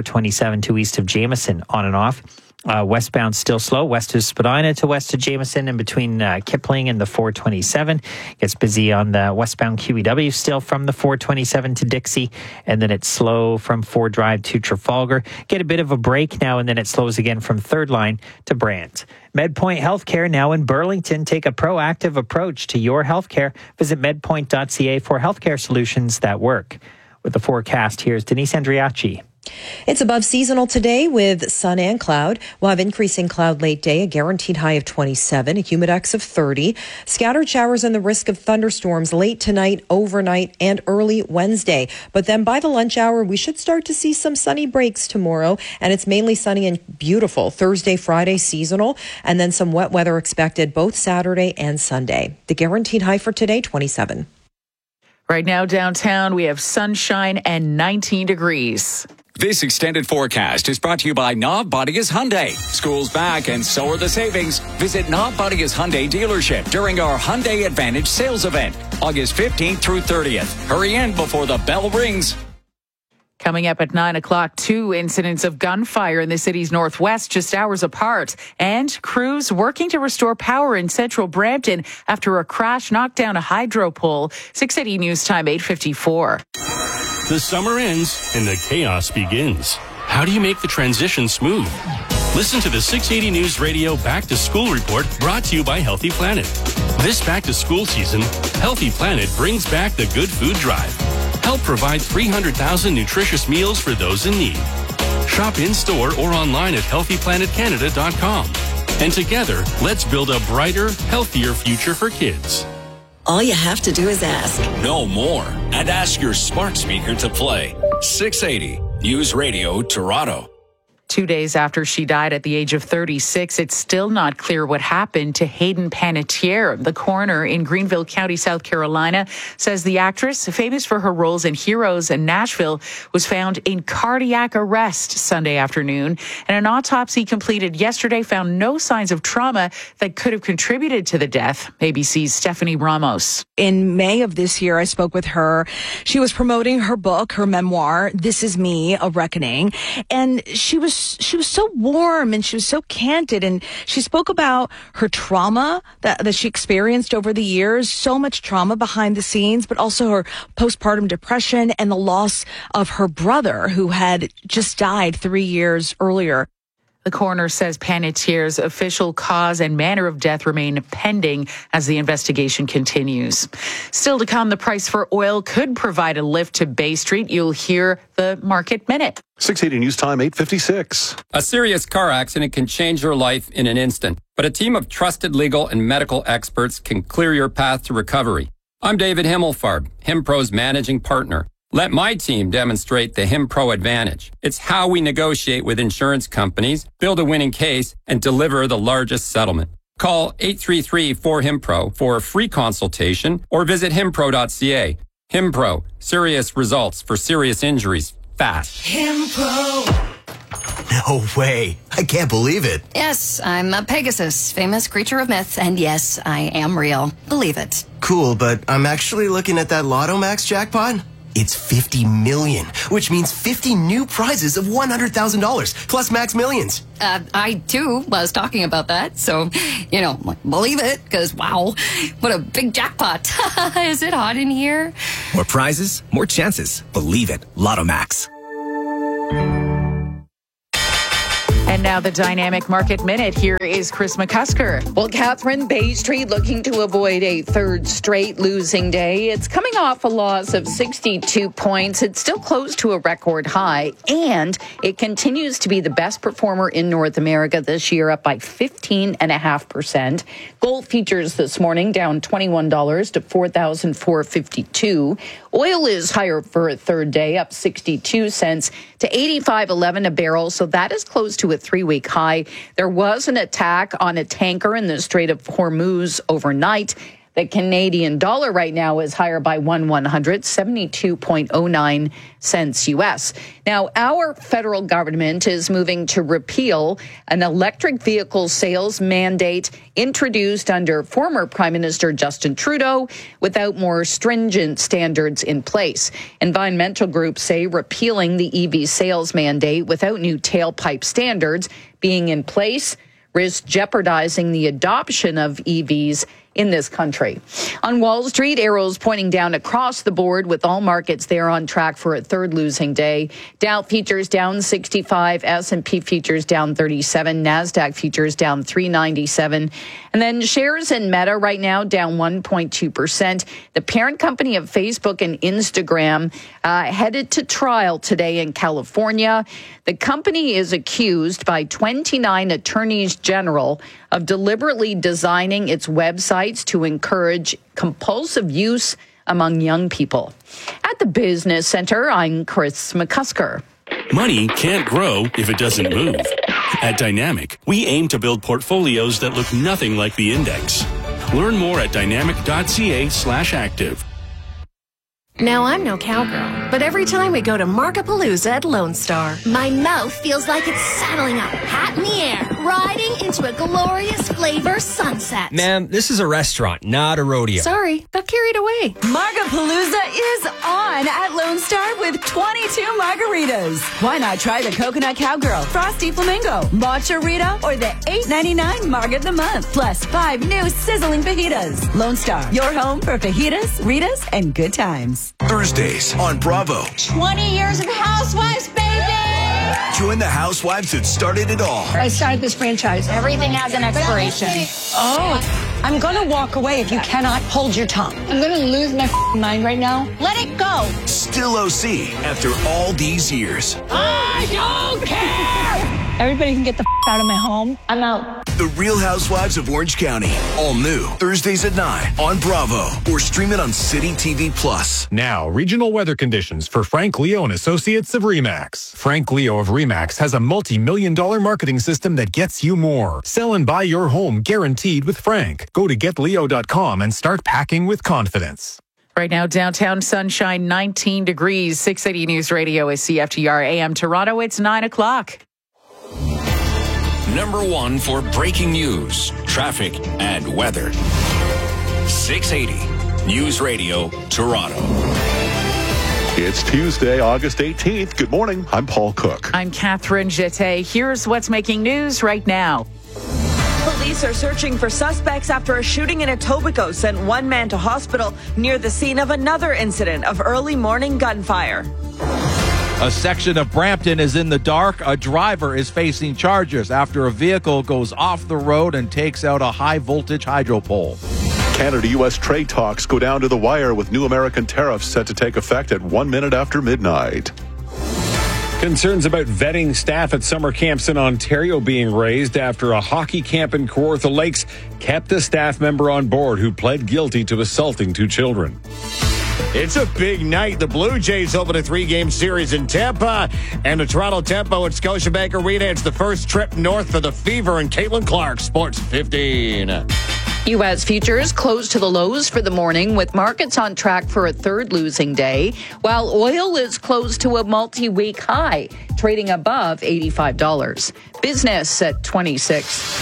Speaker 2: 427 to east of Jameson on and off. Westbound still slow, west of Spadina to west of Jameson and between Kipling and the 427. Gets busy on the westbound QEW still from the 427 to Dixie, and then it's slow from Ford Drive to Trafalgar. Get a bit of a break now, and then it slows again from third line to Brant. MedPoint Healthcare now in Burlington. Take a proactive approach to your healthcare. Visit medpoint.ca for healthcare solutions that work. With the forecast, here's Denise Andriachi.
Speaker 3: It's above seasonal today with sun and cloud. We'll have increasing cloud late day, a guaranteed high of 27, a humidex of 30. Scattered showers and the risk of thunderstorms late tonight, overnight, and early Wednesday. But then by the lunch hour, we should start to see some sunny breaks tomorrow. And it's mainly sunny and beautiful. Thursday, Friday, seasonal. And then some wet weather expected both Saturday and Sunday. The guaranteed high for today, 27.
Speaker 4: Right now downtown, we have sunshine and 19 degrees.
Speaker 6: This extended forecast is brought to you by Knob Bodigas Hyundai. School's back and so are the savings. Visit Knob Bodigas Hyundai dealership during our Hyundai Advantage sales event, August 15th through 30th. Hurry in before the bell rings.
Speaker 4: Coming up at 9 o'clock, 2 incidents of gunfire in the city's northwest just hours apart. And crews working to restore power in central Brampton after a crash knocked down a hydro pole. 680 News Time, 8:54.
Speaker 11: The summer ends and the chaos begins. How do you make the transition smooth? Listen to the 680 News Radio Back to School Report brought to you by Healthy Planet. This back to school season, Healthy Planet brings back the Good Food Drive. Help provide 300,000 nutritious meals for those in need. Shop in-store or online at healthyplanetcanada.com. And together, let's build a brighter, healthier future for kids.
Speaker 12: All you have to do is ask.
Speaker 7: Know more and ask your smart speaker to play 680 News Radio Toronto.
Speaker 4: 2 days after she died at the age of 36, it's still not clear what happened to Hayden Panettiere. The coroner in Greenville County, South Carolina, says the actress, famous for her roles in Heroes and Nashville, was found in cardiac arrest Sunday afternoon. And an autopsy completed yesterday found no signs of trauma that could have contributed to the death. ABC's Stephanie Ramos.
Speaker 13: In May of this year, I spoke with her. She was promoting her book, her memoir, This Is Me, A Reckoning. And she was so warm and she was so candid, and she spoke about her trauma that she experienced over the years, so much trauma behind the scenes, but also her postpartum depression and the loss of her brother who had just died 3 years earlier.
Speaker 4: The coroner says Panettière's official cause and manner of death remain pending as the investigation continues. Still to come, the price for oil could provide a lift to Bay Street. You'll hear the Market Minute.
Speaker 5: 680 News Time, 8:56.
Speaker 14: A serious car accident can change your life in an instant, but a team of trusted legal and medical experts can clear your path to recovery. I'm David Himmelfarb, HimPro's managing partner. Let my team demonstrate the HimPro advantage. It's how we negotiate with insurance companies, build a winning case, and deliver the largest settlement. Call 833-4HIMPRO for a free consultation or visit himpro.ca. HimPro, serious results for serious injuries, fast.
Speaker 23: HimPro.
Speaker 15: No way. I can't believe it.
Speaker 16: Yes, I'm a Pegasus, famous creature of myth, and yes, I am real. Believe it.
Speaker 15: Cool, but I'm actually looking at that Lotto Max jackpot. It's 50 million, which means 50 new prizes of $100,000 plus max millions.
Speaker 16: I too was talking about that, so, believe it, because wow, what a big jackpot. Is it hot in here?
Speaker 15: More prizes, more chances. Believe it. Lotto Max.
Speaker 4: And now the Dynamic Market Minute. Here is Chris McCusker.
Speaker 24: Well, Catherine, Bay Street looking to avoid a third straight losing day. It's coming off a loss of 62 points. It's still close to a record high, and it continues to be the best performer in North America this year, up by 15.5%. Gold futures this morning down $21 to $4,452. Oil is higher for a third day, up 62 cents to $85.11 a barrel. So that is close to a 3-week high. There was an attack on a tanker in the Strait of Hormuz overnight. The Canadian dollar right now is higher by 1/100, 72.09 cents U.S. Now, our federal government is moving to repeal an electric vehicle sales mandate introduced under former Prime Minister Justin Trudeau without more stringent standards in place. Environmental groups say repealing the EV sales mandate without new tailpipe standards being in place risks jeopardizing the adoption of EVs in this country. On Wall Street, arrows pointing down across the board with all markets there on track for a third losing day. Dow futures down 65, S&P futures down 37, NASDAQ futures down 397. And then shares in Meta right now down 1.2%. The parent company of Facebook and Instagram headed to trial today in California. The company is accused by 29 attorneys general of deliberately designing its websites to encourage compulsive use among young people. At the Business Center, I'm Chris McCusker.
Speaker 11: Money can't grow if it doesn't move. At Dynamic, we aim to build portfolios that look nothing like the index. Learn more at dynamic.ca/active.
Speaker 25: Now, I'm no cowgirl, but every time we go to Markapalooza at Lone Star, my mouth feels like it's saddling up, hat in the air, riding into a glorious flavor sunset.
Speaker 26: Ma'am, this is a restaurant, not a rodeo.
Speaker 25: Sorry, got carried away.
Speaker 27: Markapalooza is on at Lone Star with 22 margaritas. Why not try the Coconut Cowgirl, Frosty Flamingo, Matcha Rita, or the $8.99 Marg of the Month, plus 5 new sizzling fajitas. Lone Star, your home for fajitas, Ritas, and good times.
Speaker 21: Thursdays on Bravo.
Speaker 27: 20 years of Housewives, baby!
Speaker 21: Join the housewives that started it all.
Speaker 27: I started this franchise. Everything has an expiration. Oh, I'm going to walk away if you cannot hold your tongue. I'm going to lose my mind right now. Let it go.
Speaker 21: Still OC after all these years.
Speaker 27: I don't care! Everybody can get the out of my home. I'm out.
Speaker 21: The Real Housewives of Orange County. All new. Thursdays at 9 on Bravo. Or stream it on City TV Plus.
Speaker 28: Now, regional weather conditions for Frank Leo and Associates of RE/MAX. Frank Leo of RE/MAX has a multi-million-dollar marketing system that gets you more. Sell and buy your home guaranteed with Frank. Go to getleo.com and start packing with confidence.
Speaker 4: Right now, downtown sunshine, 19 degrees. 680 News Radio is CFTR AM Toronto. It's 9 o'clock.
Speaker 7: Number 1 for breaking news, traffic, and weather. 680 News Radio, Toronto.
Speaker 5: It's Tuesday, August 18th. Good morning. I'm Paul Cook.
Speaker 4: I'm Catherine Jeté. Here's what's making news right now.
Speaker 29: Police are searching for suspects after a shooting in Etobicoke sent one man to hospital near the scene of another incident of early morning gunfire.
Speaker 1: A section of Brampton is in the dark. A driver is facing charges after a vehicle goes off the road and takes out a high-voltage hydro pole.
Speaker 5: Canada-U.S. trade talks go down to the wire with new American tariffs set to take effect at 1 minute after midnight.
Speaker 28: Concerns about vetting staff at summer camps in Ontario being raised after a hockey camp in Kawartha Lakes kept a staff member on board who pled guilty to assaulting 2 children.
Speaker 8: It's a big night. The Blue Jays open a 3-game series in Tampa, and the Toronto Tempo at Scotiabank Arena. It's the first trip north for the Fever and Caitlin Clark, Sports 15.
Speaker 24: U.S. futures closed to the lows for the morning, with markets on track for a third losing day, while oil is close to a multi-week high, trading above $85. Business at 26.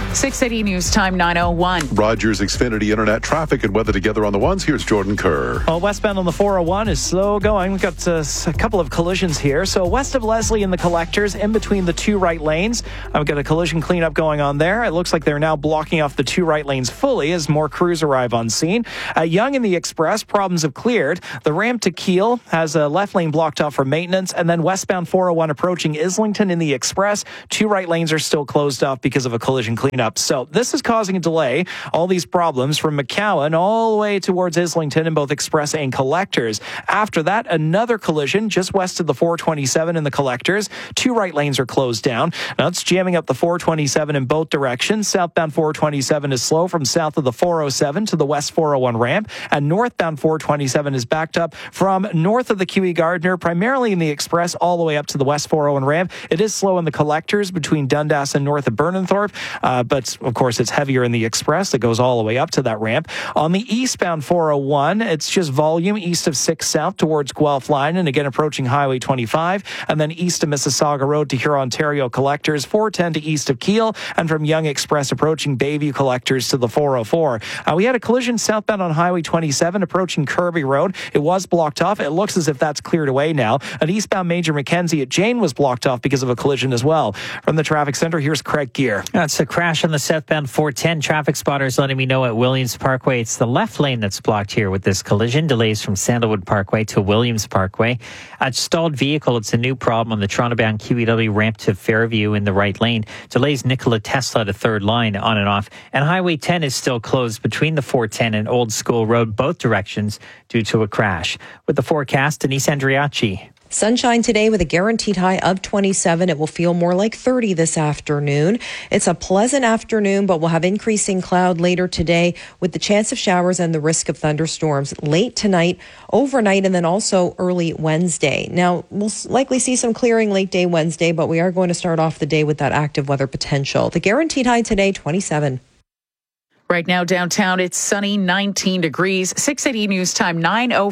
Speaker 4: 680 News Time 9:01.
Speaker 5: Rogers Xfinity Internet traffic and weather together on the ones. Here's Jordan Kerr.
Speaker 9: Well, westbound on the 401 is slow going. We've got a couple of collisions here. So west of Leslie in the collectors, in between the 2 right lanes, I've got a collision cleanup going on there. It looks like they're now blocking off the 2 right lanes fully as more crews arrive on scene. Young in the Express, problems have cleared. The ramp to Kiel has a left lane blocked off for maintenance. And then westbound 401 approaching Islington in the Express, 2 right lanes are still closed off because of a collision cleanup. So this is causing a delay. All these problems from McCowan all the way towards Islington in both Express and Collectors. After that, another collision just west of the 427 in the Collectors. 2 right lanes are closed down. Now it's jamming up the 427 in both directions. Southbound 427 is slow from south of the 407 to the west 401 ramp. And northbound 427 is backed up from north of the QE Gardner, primarily in the Express, all the way up to the west 401 ramp. It is slow in the Collectors between Dundas and north of Burnenthorpe, but of course, it's heavier in the Express that goes all the way up to that ramp. On the eastbound 401, it's just volume east of 6 South towards Guelph Line, and again approaching Highway 25, and then east of Mississauga Road to Huron-Ontario Collectors, 410 to east of Kiel, and from Young Express approaching Bayview Collectors to the 404. We had a collision southbound on Highway 27 approaching Kirby Road. It was blocked off. It looks as if that's cleared away now. An eastbound Major Mackenzie at Jane was blocked off because of a collision as well. From the traffic center, here's Craig Gear.
Speaker 2: That's a crash on the southbound 410. Traffic spotters letting me know at Williams Parkway. It's the left lane that's blocked here with this collision. Delays from Sandalwood Parkway to Williams Parkway. A stalled vehicle. It's a new problem on the Toronto-bound QEW ramp to Fairview in the right lane. Delays Nikola Tesla to third line on and off. And Highway 10 is still closed between the 410 and Old School Road, both directions, due to a crash. With the forecast, Denise Andriachi.
Speaker 3: Sunshine today with a guaranteed high of 27. It will feel more like 30 this afternoon. It's a pleasant afternoon, but we'll have increasing cloud later today with the chance of showers and the risk of thunderstorms late tonight, overnight, and then also early Wednesday. Now, we'll likely see some clearing late day Wednesday, but we are going to start off the day with that active weather potential. The guaranteed high today, 27.
Speaker 4: Right now downtown, it's sunny, 19 degrees. 680 News Time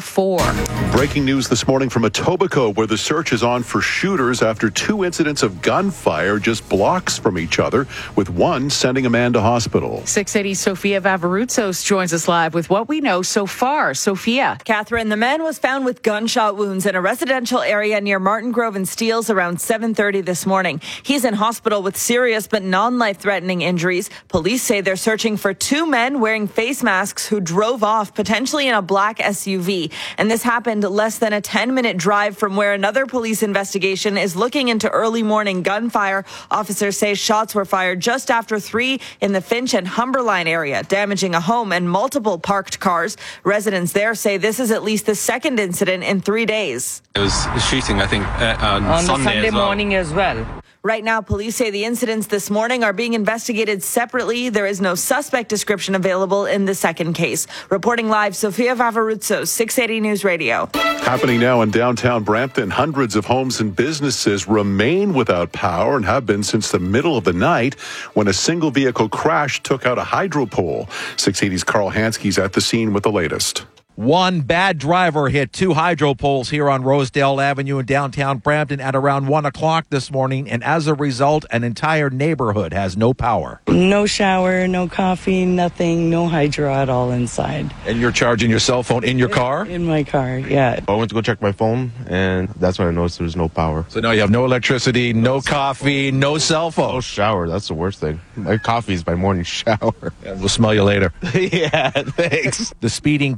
Speaker 4: 9:04.
Speaker 5: Breaking news this morning from Etobicoke, where the search is on for shooters after 2 incidents of gunfire just blocks from each other, with one sending a man to hospital.
Speaker 4: 680 Sophia Vavarutsos joins us live with what we know so far. Sophia.
Speaker 29: Catherine, the man was found with gunshot wounds in a residential area near Martin Grove and Steeles around 7:30 this morning. He's in hospital with serious but non-life-threatening injuries. Police say they're searching for 2 men wearing face masks who drove off, potentially in a black SUV. And this happened less than a 10-minute drive from where another police investigation is looking into early morning gunfire. Officers say shots were fired just after 3 in the Finch and Humberline area, damaging a home and multiple parked cars. Residents there say this is at least the second incident in 3 days.
Speaker 10: It was shooting, I think, on
Speaker 29: Sunday
Speaker 10: morning
Speaker 29: as well. Right now, police say the incidents this morning are being investigated separately. There is no suspect description available in the second case. Reporting live, Sophia Vavarutsos, 680 News Radio.
Speaker 5: Happening now in downtown Brampton, hundreds of homes and businesses remain without power and have been since the middle of the night when a single vehicle crash took out a hydro pole. 680's Carl Hansky's at the scene with the latest.
Speaker 1: One bad driver hit 2 hydro poles here on Rosedale Avenue in downtown Brampton at around 1 o'clock this morning, and as a result, an entire neighborhood has no power.
Speaker 17: No shower, no coffee, nothing, no hydro at all inside.
Speaker 1: And you're charging your cell phone in your car?
Speaker 17: In my car, yeah.
Speaker 18: I went to go check my phone, and that's when I noticed there was no power.
Speaker 1: So now you have no electricity, no coffee, no cell phone.
Speaker 18: No shower, that's the worst thing. My coffee is my morning shower.
Speaker 1: And we'll smell you later.
Speaker 18: Yeah, thanks.
Speaker 1: The speeding car went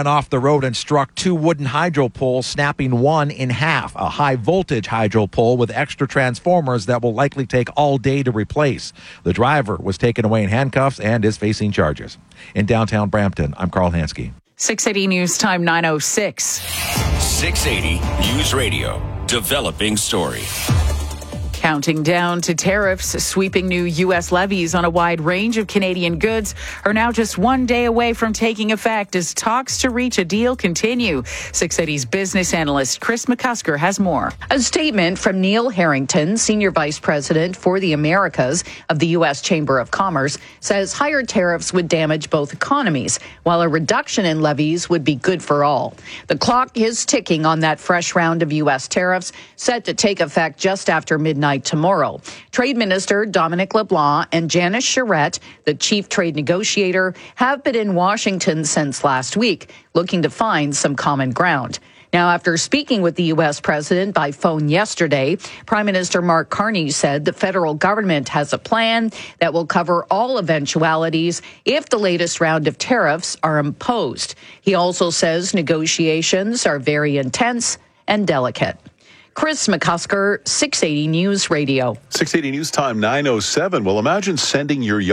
Speaker 1: went off the road and struck 2 wooden hydro poles, snapping one in half. A high-voltage hydro pole with extra transformers that will likely take all day to replace. The driver was taken away in handcuffs and is facing charges. In downtown Brampton, I'm Carl Hansky.
Speaker 4: 680 News Time 9:06.
Speaker 7: 680 News Radio. Developing story.
Speaker 4: Counting down to tariffs, sweeping new U.S. levies on a wide range of Canadian goods are now just one day away from taking effect as talks to reach a deal continue. 680's business analyst Chris McCusker has more.
Speaker 24: A statement from Neil Harrington, Senior Vice President for the Americas of the U.S. Chamber of Commerce, says higher tariffs would damage both economies, while a reduction in levies would be good for all. The clock is ticking on that fresh round of U.S. tariffs set to take effect just after midnight tomorrow. Trade Minister Dominic LeBlanc and Janice Charette, the chief trade negotiator, have been in Washington since last week, looking to find some common ground. Now, after speaking with the U.S. president by phone yesterday, Prime Minister Mark Carney said the federal government has a plan that will cover all eventualities if the latest round of tariffs are imposed. He also says negotiations are very intense and delicate. Chris McCusker, 680 News Radio.
Speaker 5: 680 News Time 9:07. Well, imagine sending your